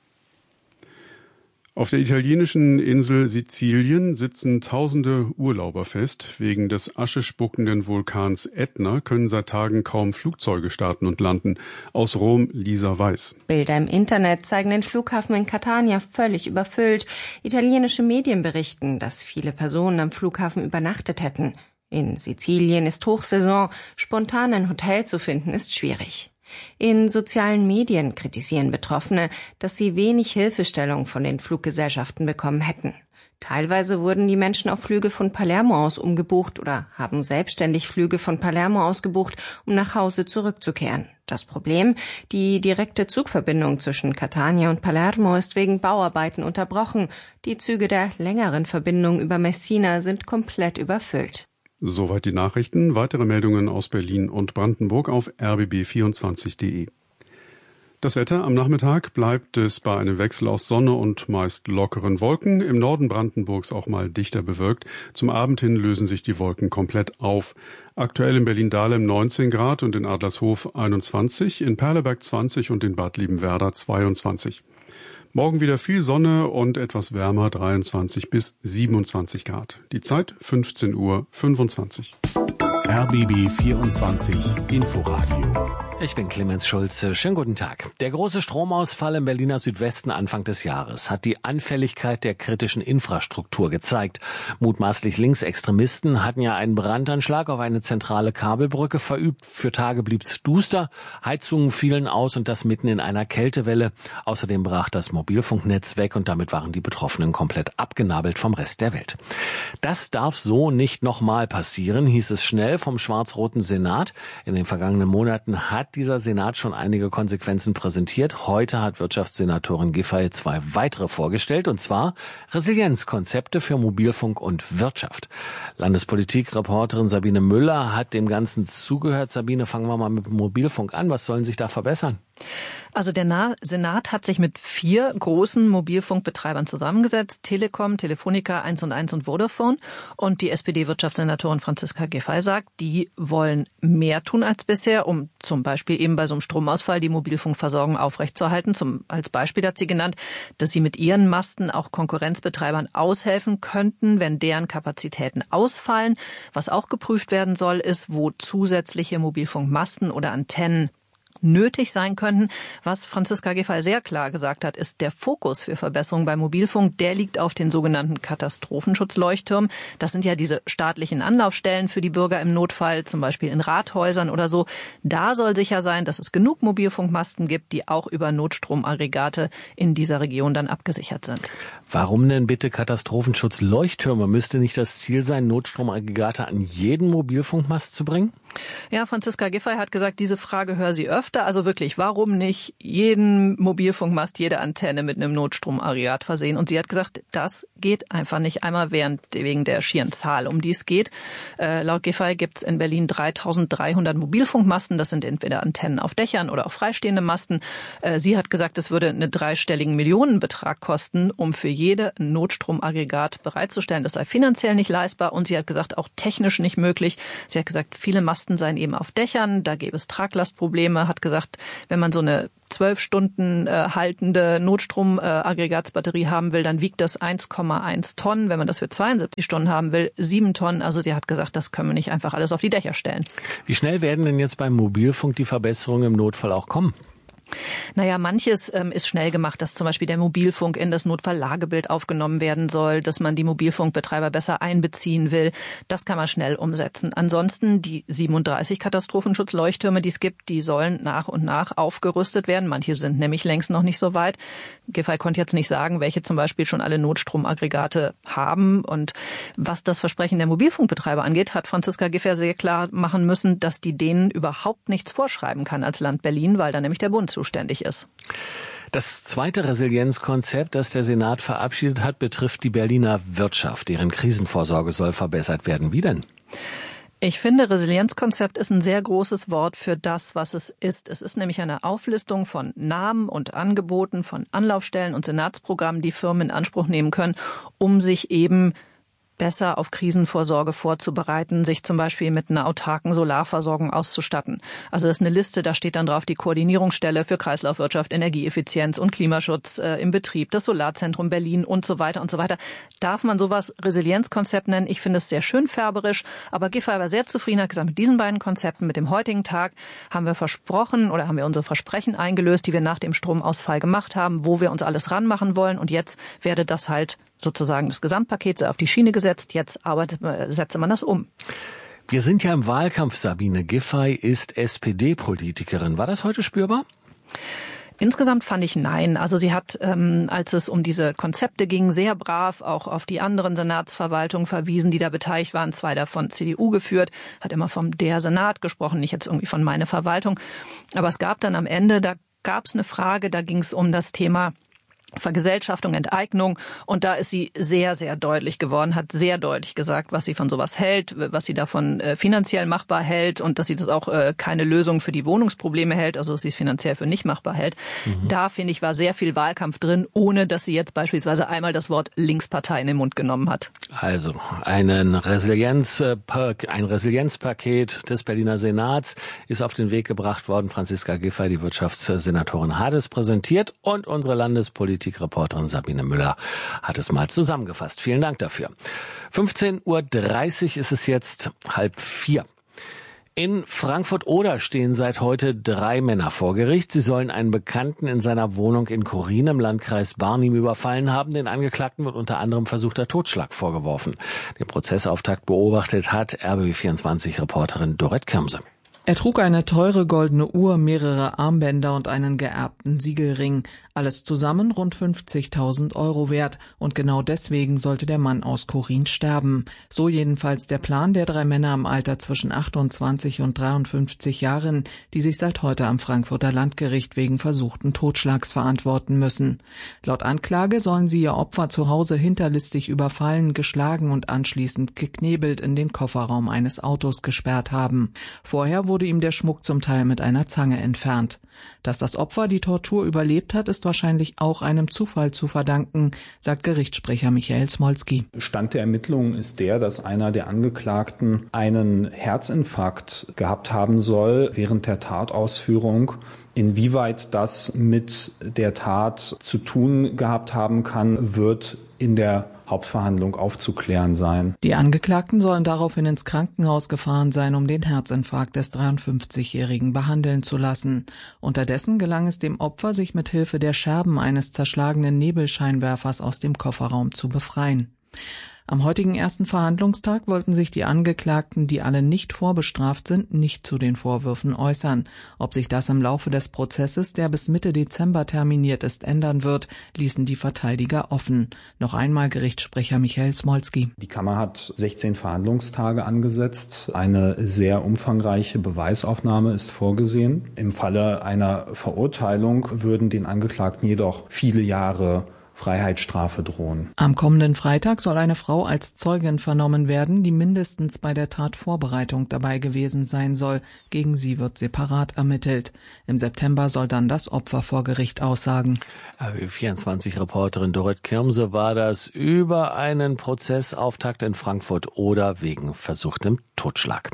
Auf der italienischen Insel Sizilien sitzen tausende Urlauber fest. Wegen des aschespuckenden Vulkans Ätna können seit Tagen kaum Flugzeuge starten und landen. Aus Rom Lisa Weiß. Bilder im Internet zeigen den Flughafen in Catania völlig überfüllt. Italienische Medien berichten, dass viele Personen am Flughafen übernachtet hätten. In Sizilien ist Hochsaison, spontan ein Hotel zu finden ist schwierig. In sozialen Medien kritisieren Betroffene, dass sie wenig Hilfestellung von den Fluggesellschaften bekommen hätten. Teilweise wurden die Menschen auf Flüge von Palermo aus umgebucht oder haben selbstständig Flüge von Palermo aus gebucht, um nach Hause zurückzukehren. Das Problem: Die direkte Zugverbindung zwischen Catania und Palermo ist wegen Bauarbeiten unterbrochen. Die Züge der längeren Verbindung über Messina sind komplett überfüllt. Soweit die Nachrichten. Weitere Meldungen aus Berlin und Brandenburg auf r b b vierundzwanzig punkt de. Das Wetter: Am Nachmittag bleibt es bei einem Wechsel aus Sonne und meist lockeren Wolken. Im Norden Brandenburgs auch mal dichter bewölkt. Zum Abend hin lösen sich die Wolken komplett auf. Aktuell in Berlin-Dahlem neunzehn Grad und in Adlershof einundzwanzig, in Perleberg zwanzig und in Bad Liebenwerda zweiundzwanzig. Morgen wieder viel Sonne und etwas wärmer, dreiundzwanzig bis siebenundzwanzig Grad. Die Zeit fünfzehn Uhr fünfundzwanzig. R B B vierundzwanzig Inforadio. Ich bin Clemens Schulze. Schönen guten Tag. Der große Stromausfall im Berliner Südwesten Anfang des Jahres hat die Anfälligkeit der kritischen Infrastruktur gezeigt. Mutmaßlich Linksextremisten hatten ja einen Brandanschlag auf eine zentrale Kabelbrücke verübt. Für Tage blieb's duster, Heizungen fielen aus und das mitten in einer Kältewelle. Außerdem brach das Mobilfunknetz weg und damit waren die Betroffenen komplett abgenabelt vom Rest der Welt. Das darf so nicht nochmal passieren, hieß es schnell vom schwarz-roten Senat. In den vergangenen Monaten hat dieser Senat schon einige Konsequenzen präsentiert. Heute hat Wirtschaftssenatorin Giffey zwei weitere vorgestellt, und zwar Resilienzkonzepte für Mobilfunk und Wirtschaft. Landespolitik-Reporterin Sabine Müller hat dem Ganzen zugehört. Sabine, fangen wir mal mit dem Mobilfunk an. Was sollen sich da verbessern? Also der Senat hat sich mit vier großen Mobilfunkbetreibern zusammengesetzt. Telekom, Telefonica, eins und eins und Vodafone. Und die S P D-Wirtschaftssenatorin Franziska Giffey sagt, die wollen mehr tun als bisher, um zum Beispiel eben bei so einem Stromausfall die Mobilfunkversorgung aufrechtzuerhalten. Zum, als Beispiel hat sie genannt, dass sie mit ihren Masten auch Konkurrenzbetreibern aushelfen könnten, wenn deren Kapazitäten ausfallen. Was auch geprüft werden soll, ist, wo zusätzliche Mobilfunkmasten oder Antennen nötig sein könnten. Was Franziska Giffey sehr klar gesagt hat, ist, der Fokus für Verbesserungen bei Mobilfunk, der liegt auf den sogenannten Katastrophenschutzleuchttürmen. Das sind ja diese staatlichen Anlaufstellen für die Bürger im Notfall, zum Beispiel in Rathäusern oder so. Da soll sicher sein, dass es genug Mobilfunkmasten gibt, die auch über Notstromaggregate in dieser Region dann abgesichert sind. Warum denn bitte Katastrophenschutzleuchttürme? Müsste nicht das Ziel sein, Notstromaggregate an jeden Mobilfunkmast zu bringen? Ja, Franziska Giffey hat gesagt, diese Frage höre sie öfter. Also wirklich, warum nicht jeden Mobilfunkmast, jede Antenne mit einem Notstromaggregat versehen? Und sie hat gesagt, das geht einfach nicht. Einmal während, wegen der schieren Zahl, um die es geht. Äh, laut Giffey gibt es in Berlin dreitausenddreihundert Mobilfunkmasten. Das sind entweder Antennen auf Dächern oder auch freistehende Masten. Äh, sie hat gesagt, es würde einen dreistelligen Millionenbetrag kosten, um für jede ein Notstromaggregat bereitzustellen. Das sei finanziell nicht leistbar und sie hat gesagt, auch technisch nicht möglich. Sie hat gesagt, viele Masten seien eben auf Dächern, da gäbe es Traglastprobleme, hat gesagt, wenn man so eine zwölf Stunden äh, haltende Notstromaggregatsbatterie äh, haben will, dann wiegt das eins Komma eins Tonnen. Wenn man das für zweiundsiebzig Stunden haben will, sieben Tonnen. Also sie hat gesagt, das können wir nicht einfach alles auf die Dächer stellen. Wie schnell werden denn jetzt beim Mobilfunk die Verbesserungen im Notfall auch kommen? Naja, manches ähm, ist schnell gemacht, dass zum Beispiel der Mobilfunk in das Notfalllagebild aufgenommen werden soll, dass man die Mobilfunkbetreiber besser einbeziehen will. Das kann man schnell umsetzen. Ansonsten die siebenunddreißig Katastrophenschutzleuchttürme, die es gibt, die sollen nach und nach aufgerüstet werden. Manche sind nämlich längst noch nicht so weit. Giffey konnte jetzt nicht sagen, welche zum Beispiel schon alle Notstromaggregate haben. Und was das Versprechen der Mobilfunkbetreiber angeht, hat Franziska Giffey sehr klar machen müssen, dass die denen überhaupt nichts vorschreiben kann als Land Berlin, weil da nämlich der Bund zuständig ist. Das zweite Resilienzkonzept, das der Senat verabschiedet hat, betrifft die Berliner Wirtschaft. Deren Krisenvorsorge soll verbessert werden. Wie denn? Ich finde, Resilienzkonzept ist ein sehr großes Wort für das, was es ist. Es ist nämlich eine Auflistung von Namen und Angeboten, von Anlaufstellen und Senatsprogrammen, die Firmen in Anspruch nehmen können, um sich eben besser auf Krisenvorsorge vorzubereiten, sich zum Beispiel mit einer autarken Solarversorgung auszustatten. Also das ist eine Liste, da steht dann drauf die Koordinierungsstelle für Kreislaufwirtschaft, Energieeffizienz und Klimaschutz äh, im Betrieb, das Solarzentrum Berlin und so weiter und so weiter. Darf man sowas Resilienzkonzept nennen? Ich finde es sehr schön färberisch, aber Giffey war sehr zufrieden, hat gesagt, mit diesen beiden Konzepten, mit dem heutigen Tag haben wir versprochen oder haben wir unsere Versprechen eingelöst, die wir nach dem Stromausfall gemacht haben, wo wir uns alles ranmachen wollen und jetzt werde das halt sozusagen das Gesamtpaket auf die Schiene gesetzt. Jetzt arbeitet, setze man das um. Wir sind ja im Wahlkampf. Sabine Giffey ist S P D-Politikerin. War das heute spürbar? Insgesamt fand ich nein. Also sie hat, ähm, als es um diese Konzepte ging, sehr brav auch auf die anderen Senatsverwaltungen verwiesen, die da beteiligt waren. Zwei davon C D U geführt, hat immer vom der Senat gesprochen, nicht jetzt irgendwie von meine Verwaltung. Aber es gab dann am Ende, da gab es eine Frage, da ging es um das Thema Vergesellschaftung, Enteignung. Und da ist sie sehr, sehr deutlich geworden, hat sehr deutlich gesagt, was sie von sowas hält, was sie davon äh, finanziell machbar hält und dass sie das auch äh, keine Lösung für die Wohnungsprobleme hält, also dass sie es finanziell für nicht machbar hält. Mhm. Da, finde ich, war sehr viel Wahlkampf drin, ohne dass sie jetzt beispielsweise einmal das Wort Linkspartei in den Mund genommen hat. Also einen Resilienz, ein Resilienzpaket des Berliner Senats ist auf den Weg gebracht worden. Franziska Giffey, die Wirtschaftssenatorin, hat es präsentiert und unsere Landespolitik Reporterin Sabine Müller hat es mal zusammengefasst. Vielen Dank dafür. fünfzehn Uhr dreißig ist es jetzt halb vier. In Frankfurt-Oder stehen seit heute drei Männer vor Gericht. Sie sollen einen Bekannten in seiner Wohnung in Chorin im Landkreis Barnim überfallen haben. Den Angeklagten wird unter anderem versuchter Totschlag vorgeworfen. Den Prozessauftakt beobachtet hat R B B vierundzwanzig-Reporterin Dorette Kirmse. Er trug eine teure goldene Uhr, mehrere Armbänder und einen geerbten Siegelring. Alles zusammen rund fünfzigtausend Euro wert. Und genau deswegen sollte der Mann aus Chorin sterben. So jedenfalls der Plan der drei Männer im Alter zwischen achtundzwanzig und dreiundfünfzig Jahren, die sich seit heute am Frankfurter Landgericht wegen versuchten Totschlags verantworten müssen. Laut Anklage sollen sie ihr Opfer zu Hause hinterlistig überfallen, geschlagen und anschließend geknebelt in den Kofferraum eines Autos gesperrt haben. Vorher wurde ihm der Schmuck zum Teil mit einer Zange entfernt. Dass das Opfer die Tortur überlebt hat, ist wahrscheinlich auch einem Zufall zu verdanken, sagt Gerichtssprecher Michael Smolski. Stand der Ermittlungen ist der, dass einer der Angeklagten einen Herzinfarkt gehabt haben soll während der Tatausführung. Inwieweit das mit der Tat zu tun gehabt haben kann, wird in der Hauptverhandlung aufzuklären sein. Die Angeklagten sollen daraufhin ins Krankenhaus gefahren sein, um den Herzinfarkt des dreiundfünfzigjährigen behandeln zu lassen. Unterdessen gelang es dem Opfer, sich mit Hilfe der Scherben eines zerschlagenen Nebelscheinwerfers aus dem Kofferraum zu befreien. Am heutigen ersten Verhandlungstag wollten sich die Angeklagten, die alle nicht vorbestraft sind, nicht zu den Vorwürfen äußern. Ob sich das im Laufe des Prozesses, der bis Mitte Dezember terminiert ist, ändern wird, ließen die Verteidiger offen. Noch einmal Gerichtssprecher Michael Smolski. Die Kammer hat sechzehn Verhandlungstage angesetzt. Eine sehr umfangreiche Beweisaufnahme ist vorgesehen. Im Falle einer Verurteilung würden den Angeklagten jedoch viele Jahre Freiheitsstrafe drohen. Am kommenden Freitag soll eine Frau als Zeugin vernommen werden, die mindestens bei der Tatvorbereitung dabei gewesen sein soll. Gegen sie wird separat ermittelt. Im September soll dann das Opfer vor Gericht aussagen. R B B vierundzwanzig-Reporterin Dorrit Kirmse war das über einen Prozessauftakt in Frankfurt oder wegen versuchtem Totschlag.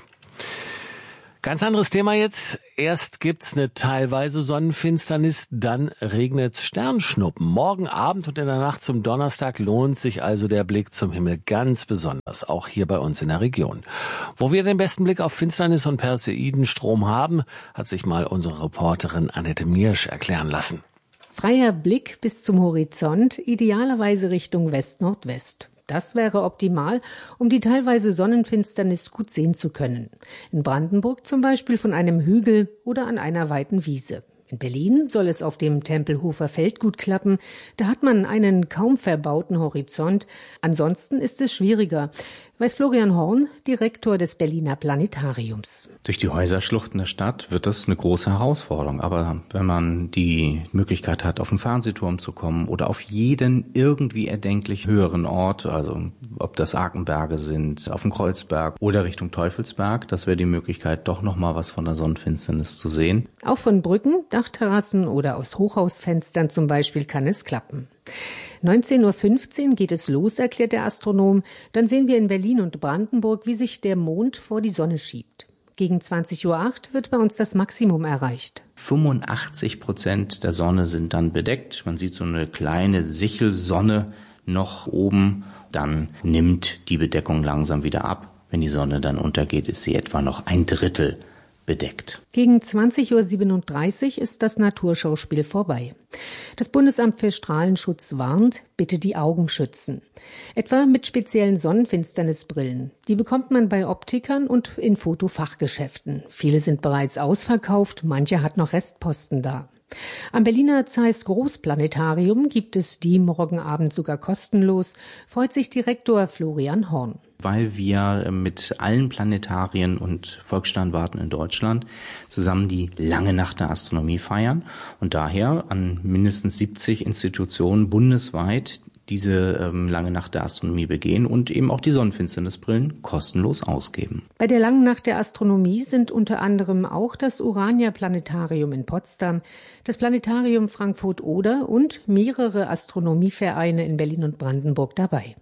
Ganz anderes Thema jetzt. Erst gibt's eine teilweise Sonnenfinsternis, dann regnet's Sternschnuppen. Morgen Abend und in der Nacht zum Donnerstag lohnt sich also der Blick zum Himmel ganz besonders, auch hier bei uns in der Region. Wo wir den besten Blick auf Finsternis und Perseidenstrom haben, hat sich mal unsere Reporterin Annette Miersch erklären lassen. Freier Blick bis zum Horizont, idealerweise Richtung West-Nordwest. Das wäre optimal, um die teilweise Sonnenfinsternis gut sehen zu können. In Brandenburg zum Beispiel von einem Hügel oder an einer weiten Wiese. In Berlin soll es auf dem Tempelhofer Feld gut klappen. Da hat man einen kaum verbauten Horizont. Ansonsten ist es schwieriger, weiß Florian Horn, Direktor des Berliner Planetariums. Durch die Häuserschluchten der Stadt wird das eine große Herausforderung. Aber wenn man die Möglichkeit hat, auf den Fernsehturm zu kommen oder auf jeden irgendwie erdenklich höheren Ort, also ob das Arkenberge sind, auf dem Kreuzberg oder Richtung Teufelsberg, das wäre die Möglichkeit, doch nochmal was von der Sonnenfinsternis zu sehen. Auch von Brücken, Dachterrassen oder aus Hochhausfenstern zum Beispiel kann es klappen. neunzehn Uhr fünfzehn geht es los, erklärt der Astronom. Dann sehen wir in Berlin und Brandenburg, wie sich der Mond vor die Sonne schiebt. Gegen zwanzig Uhr acht wird bei uns das Maximum erreicht. fünfundachtzig Prozent der Sonne sind dann bedeckt. Man sieht so eine kleine Sichelsonne noch oben. Dann nimmt die Bedeckung langsam wieder ab. Wenn die Sonne dann untergeht, ist sie etwa noch ein Drittel bedeckt. Gegen zwanzig Uhr siebenunddreißig ist das Naturschauspiel vorbei. Das Bundesamt für Strahlenschutz warnt, bitte die Augen schützen. Etwa mit speziellen Sonnenfinsternisbrillen. Die bekommt man bei Optikern und in Fotofachgeschäften. Viele sind bereits ausverkauft, manche hat noch Restposten da. Am Berliner Zeiss Großplanetarium gibt es die morgen Abend sogar kostenlos, freut sich Direktor Florian Horn. Weil wir mit allen Planetarien und Volkssternwarten in Deutschland zusammen die lange Nacht der Astronomie feiern und daher an mindestens siebzig Institutionen bundesweit diese ähm, lange Nacht der Astronomie begehen und eben auch die Sonnenfinsternisbrillen kostenlos ausgeben. Bei der langen Nacht der Astronomie sind unter anderem auch das Urania-Planetarium in Potsdam, das Planetarium Frankfurt-Oder und mehrere Astronomievereine in Berlin und Brandenburg dabei.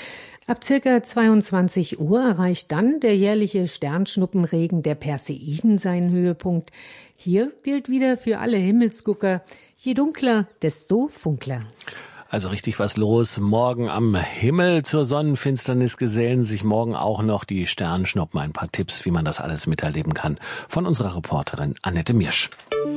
Ab circa zweiundzwanzig Uhr erreicht dann der jährliche Sternschnuppenregen der Perseiden seinen Höhepunkt. Hier gilt wieder für alle Himmelsgucker, je dunkler, desto funkler. Also richtig was los. Morgen am Himmel zur Sonnenfinsternis gesellen sich morgen auch noch die Sternschnuppen. Ein paar Tipps, wie man das alles miterleben kann, von unserer Reporterin Annette Miersch.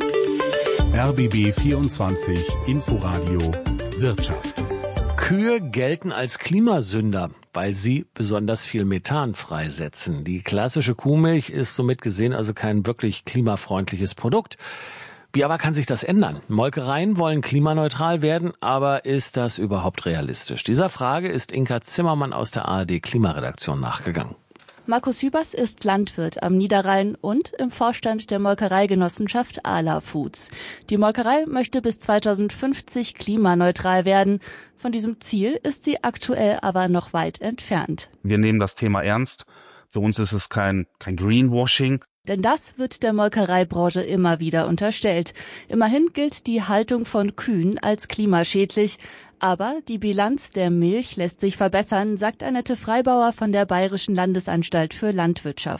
R B B vierundzwanzig Inforadio Wirtschaft. Kühe gelten als Klimasünder, weil sie besonders viel Methan freisetzen. Die klassische Kuhmilch ist somit gesehen also kein wirklich klimafreundliches Produkt. Wie aber kann sich das ändern? Molkereien wollen klimaneutral werden, aber ist das überhaupt realistisch? Dieser Frage ist Inka Zimmermann aus der A R D Klimaredaktion nachgegangen. Markus Hübers ist Landwirt am Niederrhein und im Vorstand der Molkereigenossenschaft Ala Foods. Die Molkerei möchte bis zweitausendfünfzig klimaneutral werden. Von diesem Ziel ist sie aktuell aber noch weit entfernt. Wir nehmen das Thema ernst. Für uns ist es kein, kein Greenwashing. Denn das wird der Molkereibranche immer wieder unterstellt. Immerhin gilt die Haltung von Kühen als klimaschädlich. Aber die Bilanz der Milch lässt sich verbessern, sagt Annette Freibauer von der Bayerischen Landesanstalt für Landwirtschaft.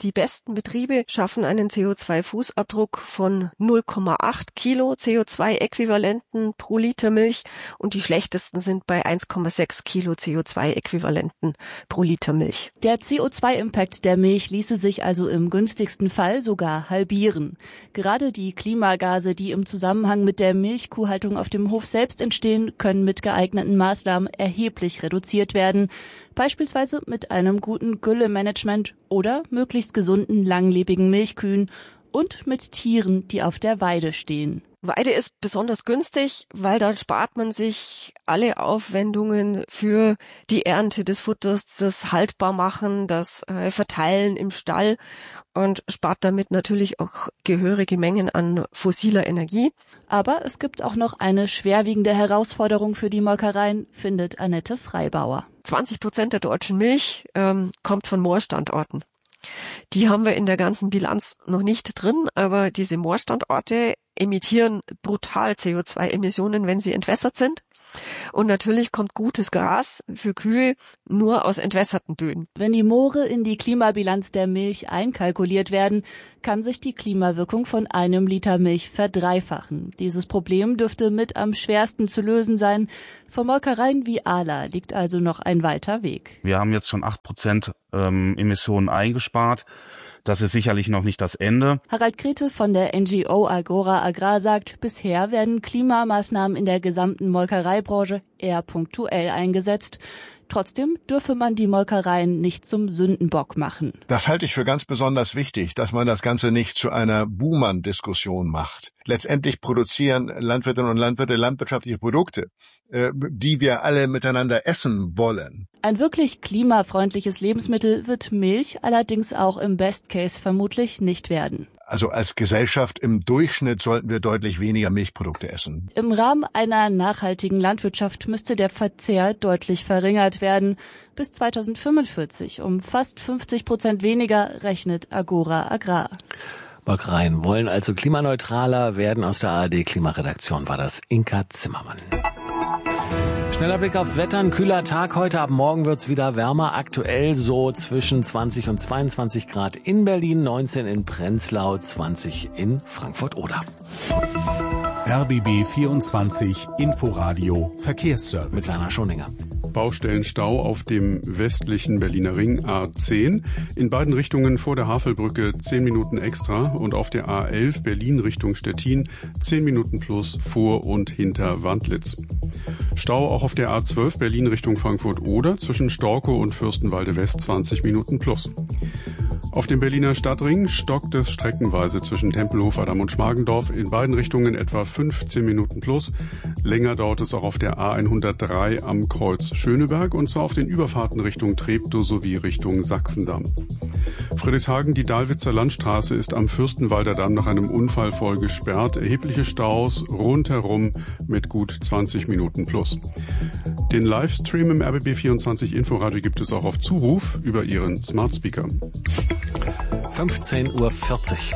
Die besten Betriebe schaffen einen C O zwei Fußabdruck von null Komma acht Kilo C O zwei Äquivalenten pro Liter Milch und die schlechtesten sind bei eins Komma sechs Kilo C O zwei Äquivalenten pro Liter Milch. Der C O zwei Impact der Milch ließe sich also im günstigsten Fall sogar halbieren. Gerade die Klimagase, die im Zusammenhang mit der Milchkuhhaltung auf dem Hof selbst entstehen, können mit geeigneten Maßnahmen erheblich reduziert werden. Beispielsweise mit einem guten Güllemanagement oder möglichst gesunden, langlebigen Milchkühen und mit Tieren, die auf der Weide stehen. Weide ist besonders günstig, weil dann spart man sich alle Aufwendungen für die Ernte des Futters, das Haltbarmachen, das äh, Verteilen im Stall und spart damit natürlich auch gehörige Mengen an fossiler Energie. Aber es gibt auch noch eine schwerwiegende Herausforderung für die Molkereien, findet Annette Freibauer. zwanzig Prozent der deutschen Milch ähm, kommt von Moorstandorten. Die haben wir in der ganzen Bilanz noch nicht drin, aber diese Moorstandorte emittieren brutal C O zwei Emissionen, wenn sie entwässert sind. Und natürlich kommt gutes Gras für Kühe nur aus entwässerten Böden. Wenn die Moore in die Klimabilanz der Milch einkalkuliert werden, kann sich die Klimawirkung von einem Liter Milch verdreifachen. Dieses Problem dürfte mit am schwersten zu lösen sein. Für Molkereien wie Arla liegt also noch ein weiter Weg. Wir haben jetzt schon acht Prozent ähm, Emissionen eingespart. Das ist sicherlich noch nicht das Ende. Harald Grete von der N G O Agora Agrar sagt, bisher werden Klimamaßnahmen in der gesamten Molkereibranche eher punktuell eingesetzt. Trotzdem dürfe man die Molkereien nicht zum Sündenbock machen. Das halte ich für ganz besonders wichtig, dass man das Ganze nicht zu einer Buhmann-Diskussion macht. Letztendlich produzieren Landwirtinnen und Landwirte landwirtschaftliche Produkte, die wir alle miteinander essen wollen. Ein wirklich klimafreundliches Lebensmittel wird Milch allerdings auch im Best Case vermutlich nicht werden. Also als Gesellschaft im Durchschnitt sollten wir deutlich weniger Milchprodukte essen. Im Rahmen einer nachhaltigen Landwirtschaft müsste der Verzehr deutlich verringert werden. Bis zweitausendfünfundvierzig um fast fünfzig Prozent weniger, rechnet Agora Agrar. Molkereien wollen also klimaneutraler werden. Aus der A R D-Klimaredaktion war das Inka Zimmermann. Schneller Blick aufs Wetter, ein kühler Tag heute, ab morgen wird's wieder wärmer, aktuell so zwischen zwanzig und zweiundzwanzig Grad in Berlin, neunzehn in Prenzlau, zwanzig in Frankfurt-Oder. R B B vierundzwanzig Inforadio Verkehrsservice. Mit Werner Schoninger. Baustellenstau auf dem westlichen Berliner Ring A zehn. In beiden Richtungen vor der Havelbrücke zehn Minuten extra und auf der A elf Berlin Richtung Stettin zehn Minuten plus vor und hinter Wandlitz. Stau auch auf der A zwölf Berlin Richtung Frankfurt-Oder zwischen Storkow und Fürstenwalde West zwanzig Minuten plus. Auf dem Berliner Stadtring stockt es streckenweise zwischen Tempelhof, Adam und Schmargendorf in beiden Richtungen etwa fünfzehn Minuten plus. Länger dauert es auch auf der A hundertdrei am Kreuz Schöneberg und zwar auf den Überfahrten Richtung Treptow sowie Richtung Sachsendamm. Friedrichshagen, die Dahlwitzer Landstraße ist am Fürstenwalder Damm nach einem Unfall voll gesperrt. Erhebliche Staus rundherum mit gut zwanzig Minuten plus. Den Livestream im R B B vierundzwanzig Inforadio gibt es auch auf Zuruf über Ihren Smart Speaker. fünfzehn Uhr vierzig.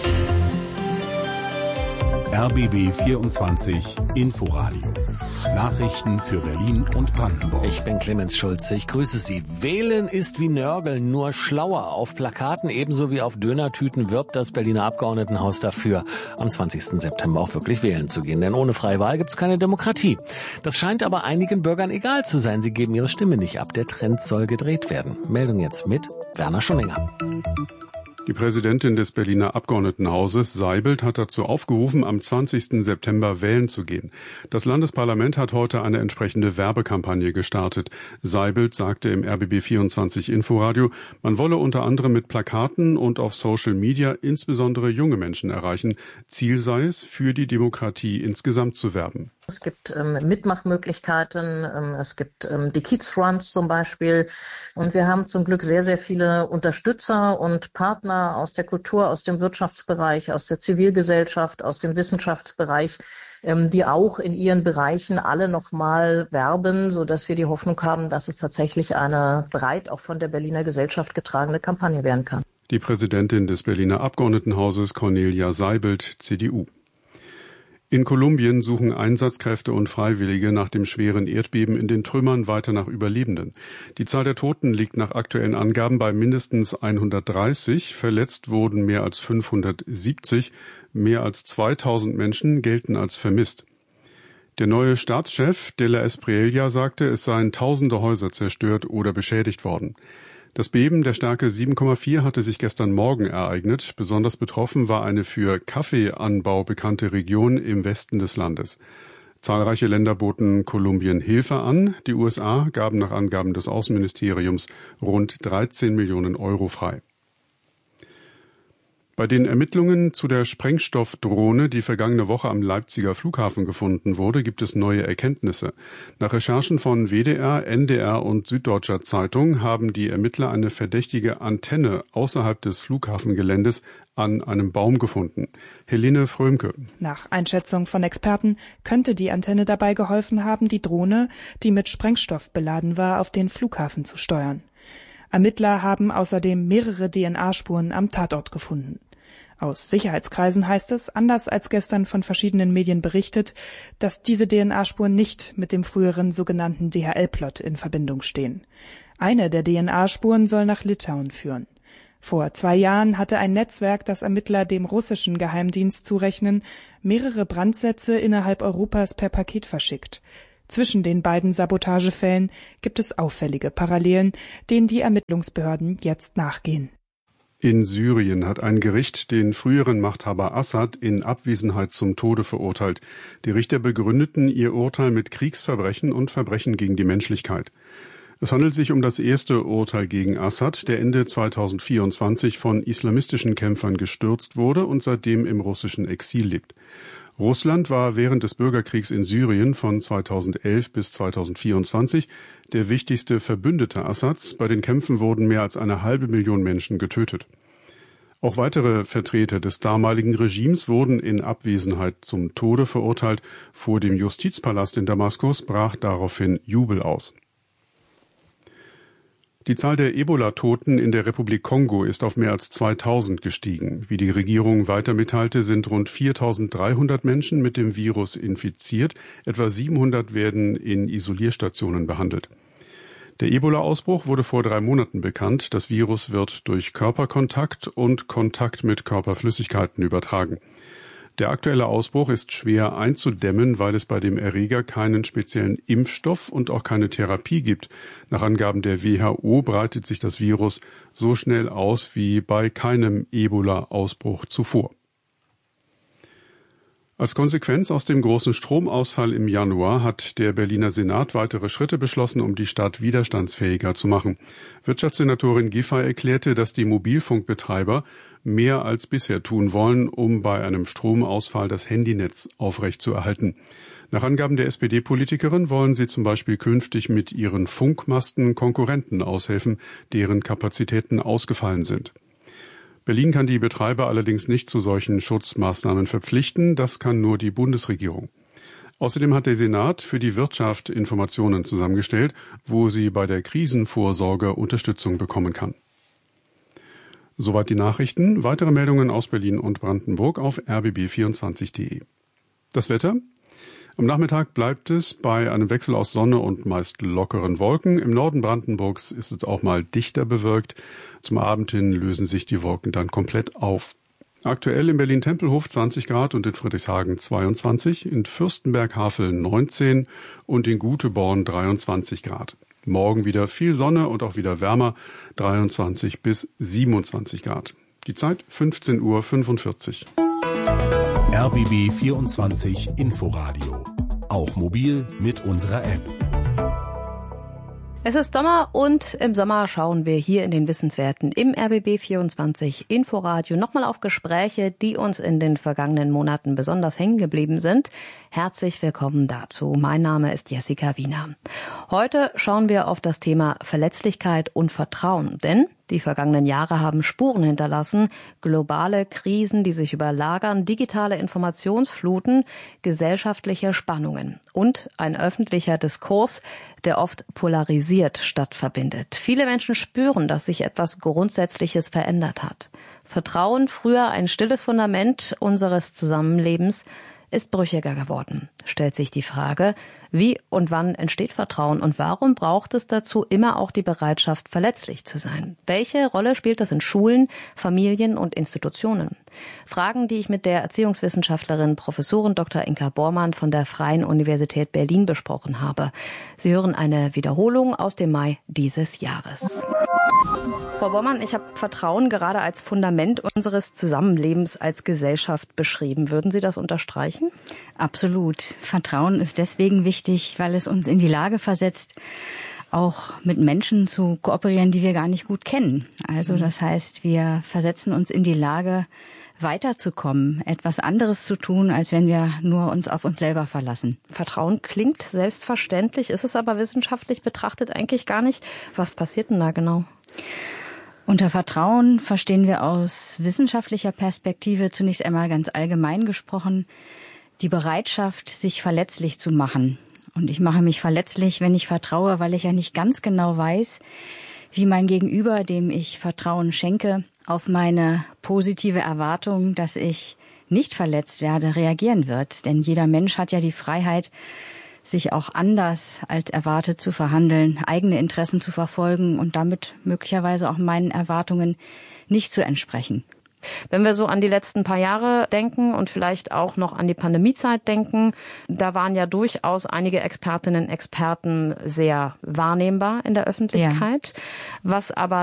R B B vierundzwanzig Inforadio. Nachrichten für Berlin und Brandenburg. Ich bin Clemens Schulze, ich grüße Sie. Wählen ist wie Nörgeln, nur schlauer. Auf Plakaten ebenso wie auf Dönertüten wirbt das Berliner Abgeordnetenhaus dafür, am zwanzigsten September auch wirklich wählen zu gehen. Denn ohne freie Wahl gibt's keine Demokratie. Das scheint aber einigen Bürgern egal zu sein. Sie geben ihre Stimme nicht ab. Der Trend soll gedreht werden. Meldung jetzt mit Werner Schoninger. Die Präsidentin des Berliner Abgeordnetenhauses, Seibelt, hat dazu aufgerufen, am zwanzigsten September wählen zu gehen. Das Landesparlament hat heute eine entsprechende Werbekampagne gestartet. Seibelt sagte im R B B vierundzwanzig Inforadio, man wolle unter anderem mit Plakaten und auf Social Media insbesondere junge Menschen erreichen. Ziel sei es, für die Demokratie insgesamt zu werben. Es gibt ähm, Mitmachmöglichkeiten, ähm, es gibt ähm, die Kids Runs zum Beispiel und wir haben zum Glück sehr, sehr viele Unterstützer und Partner aus der Kultur, aus dem Wirtschaftsbereich, aus der Zivilgesellschaft, aus dem Wissenschaftsbereich, ähm, die auch in ihren Bereichen alle nochmal werben, sodass wir die Hoffnung haben, dass es tatsächlich eine breit auch von der Berliner Gesellschaft getragene Kampagne werden kann. Die Präsidentin des Berliner Abgeordnetenhauses, Cornelia Seibelt, C D U. In Kolumbien suchen Einsatzkräfte und Freiwillige nach dem schweren Erdbeben in den Trümmern weiter nach Überlebenden. Die Zahl der Toten liegt nach aktuellen Angaben bei mindestens hundertdreißig. Verletzt wurden mehr als fünfhundertsiebzig. Mehr als zweitausend Menschen gelten als vermisst. Der neue Staatschef de la Espriella sagte, es seien tausende Häuser zerstört oder beschädigt worden. Das Beben der Stärke sieben Komma vier hatte sich gestern Morgen ereignet. Besonders betroffen war eine für Kaffeeanbau bekannte Region im Westen des Landes. Zahlreiche Länder boten Kolumbien Hilfe an. Die U S A gaben nach Angaben des Außenministeriums rund dreizehn Millionen Euro frei. Bei den Ermittlungen zu der Sprengstoffdrohne, die vergangene Woche am Leipziger Flughafen gefunden wurde, gibt es neue Erkenntnisse. Nach Recherchen von W D R, N D R und Süddeutscher Zeitung haben die Ermittler eine verdächtige Antenne außerhalb des Flughafengeländes an einem Baum gefunden. Helene Frömke. Nach Einschätzung von Experten könnte die Antenne dabei geholfen haben, die Drohne, die mit Sprengstoff beladen war, auf den Flughafen zu steuern. Ermittler haben außerdem mehrere D N A-Spuren am Tatort gefunden. Aus Sicherheitskreisen heißt es, anders als gestern von verschiedenen Medien berichtet, dass diese D N A-Spuren nicht mit dem früheren sogenannten D H L-Plot in Verbindung stehen. Eine der D N A-Spuren soll nach Litauen führen. Vor zwei Jahren hatte ein Netzwerk, das Ermittler dem russischen Geheimdienst zurechnen, mehrere Brandsätze innerhalb Europas per Paket verschickt. Zwischen den beiden Sabotagefällen gibt es auffällige Parallelen, denen die Ermittlungsbehörden jetzt nachgehen. In Syrien hat ein Gericht den früheren Machthaber Assad in Abwesenheit zum Tode verurteilt. Die Richter begründeten ihr Urteil mit Kriegsverbrechen und Verbrechen gegen die Menschlichkeit. Es handelt sich um das erste Urteil gegen Assad, der Ende zweitausendvierundzwanzig von islamistischen Kämpfern gestürzt wurde und seitdem im russischen Exil lebt. Russland war während des Bürgerkriegs in Syrien von zweitausendelf bis zweitausendvierundzwanzig der wichtigste Verbündete Assads. Bei den Kämpfen wurden mehr als eine halbe Million Menschen getötet. Auch weitere Vertreter des damaligen Regimes wurden in Abwesenheit zum Tode verurteilt. Vor dem Justizpalast in Damaskus brach daraufhin Jubel aus. Die Zahl der Ebola-Toten in der Republik Kongo ist auf mehr als zweitausend gestiegen. Wie die Regierung weiter mitteilte, sind rund viertausenddreihundert Menschen mit dem Virus infiziert. Etwa siebenhundert werden in Isolierstationen behandelt. Der Ebola-Ausbruch wurde vor drei Monaten bekannt. Das Virus wird durch Körperkontakt und Kontakt mit Körperflüssigkeiten übertragen. Der aktuelle Ausbruch ist schwer einzudämmen, weil es bei dem Erreger keinen speziellen Impfstoff und auch keine Therapie gibt. Nach Angaben der W H O breitet sich das Virus so schnell aus wie bei keinem Ebola-Ausbruch zuvor. Als Konsequenz aus dem großen Stromausfall im Januar hat der Berliner Senat weitere Schritte beschlossen, um die Stadt widerstandsfähiger zu machen. Wirtschaftssenatorin Giffey erklärte, dass die Mobilfunkbetreiber mehr als bisher tun wollen, um bei einem Stromausfall das Handynetz aufrechtzuerhalten. Nach Angaben der S P D-Politikerin wollen sie zum Beispiel künftig mit ihren Funkmasten Konkurrenten aushelfen, deren Kapazitäten ausgefallen sind. Berlin kann die Betreiber allerdings nicht zu solchen Schutzmaßnahmen verpflichten. Das kann nur die Bundesregierung. Außerdem hat der Senat für die Wirtschaft Informationen zusammengestellt, wo sie bei der Krisenvorsorge Unterstützung bekommen kann. Soweit die Nachrichten. Weitere Meldungen aus Berlin und Brandenburg auf r b b vierundzwanzig punkt de. Das Wetter? Am Nachmittag bleibt es bei einem Wechsel aus Sonne und meist lockeren Wolken. Im Norden Brandenburgs ist es auch mal dichter bewölkt. Zum Abend hin lösen sich die Wolken dann komplett auf. Aktuell in Berlin-Tempelhof zwanzig Grad und in Friedrichshagen zweiundzwanzig, in Fürstenberg-Haveln neunzehn und in Guteborn dreiundzwanzig Grad. Morgen wieder viel Sonne und auch wieder wärmer, dreiundzwanzig bis siebenundzwanzig Grad. Die Zeit fünfzehn Uhr fünfundvierzig. R B B vierundzwanzig Inforadio. Auch mobil mit unserer App. Es ist Sommer und im Sommer schauen wir hier in den Wissenswerten im R B B vierundzwanzig Inforadio nochmal auf Gespräche, die uns in den vergangenen Monaten besonders hängen geblieben sind. Herzlich willkommen dazu. Mein Name ist Jessica Wiener. Heute schauen wir auf das Thema Verletzlichkeit und Vertrauen, denn die vergangenen Jahre haben Spuren hinterlassen, globale Krisen, die sich überlagern, digitale Informationsfluten, gesellschaftliche Spannungen und ein öffentlicher Diskurs, der oft polarisiert statt verbindet. Viele Menschen spüren, dass sich etwas Grundsätzliches verändert hat. Vertrauen, früher ein stilles Fundament unseres Zusammenlebens, ist brüchiger geworden. Stellt sich die Frage, wie und wann entsteht Vertrauen und warum braucht es dazu immer auch die Bereitschaft, verletzlich zu sein? Welche Rolle spielt das in Schulen, Familien und Institutionen? Fragen, die ich mit der Erziehungswissenschaftlerin Professorin Doktor Inka Bormann von der Freien Universität Berlin besprochen habe. Sie hören eine Wiederholung aus dem Mai dieses Jahres. Frau Bormann, ich habe Vertrauen gerade als Fundament unseres Zusammenlebens als Gesellschaft beschrieben. Würden Sie das unterstreichen? Absolut. Vertrauen ist deswegen wichtig, weil es uns in die Lage versetzt, auch mit Menschen zu kooperieren, die wir gar nicht gut kennen. Also das heißt, wir versetzen uns in die Lage, weiterzukommen, etwas anderes zu tun, als wenn wir nur uns auf uns selber verlassen. Vertrauen klingt selbstverständlich, ist es aber wissenschaftlich betrachtet eigentlich gar nicht. Was passiert denn da genau? Unter Vertrauen verstehen wir aus wissenschaftlicher Perspektive zunächst einmal ganz allgemein gesprochen die Bereitschaft, sich verletzlich zu machen. Und ich mache mich verletzlich, wenn ich vertraue, weil ich ja nicht ganz genau weiß, wie mein Gegenüber, dem ich Vertrauen schenke, auf meine positive Erwartung, dass ich nicht verletzt werde, reagieren wird. Denn jeder Mensch hat ja die Freiheit, sich auch anders als erwartet zu verhandeln, eigene Interessen zu verfolgen und damit möglicherweise auch meinen Erwartungen nicht zu entsprechen. Wenn wir so an die letzten paar Jahre denken und vielleicht auch noch an die Pandemiezeit denken, da waren ja durchaus einige Expertinnen und Experten sehr wahrnehmbar in der Öffentlichkeit, ja. Was aber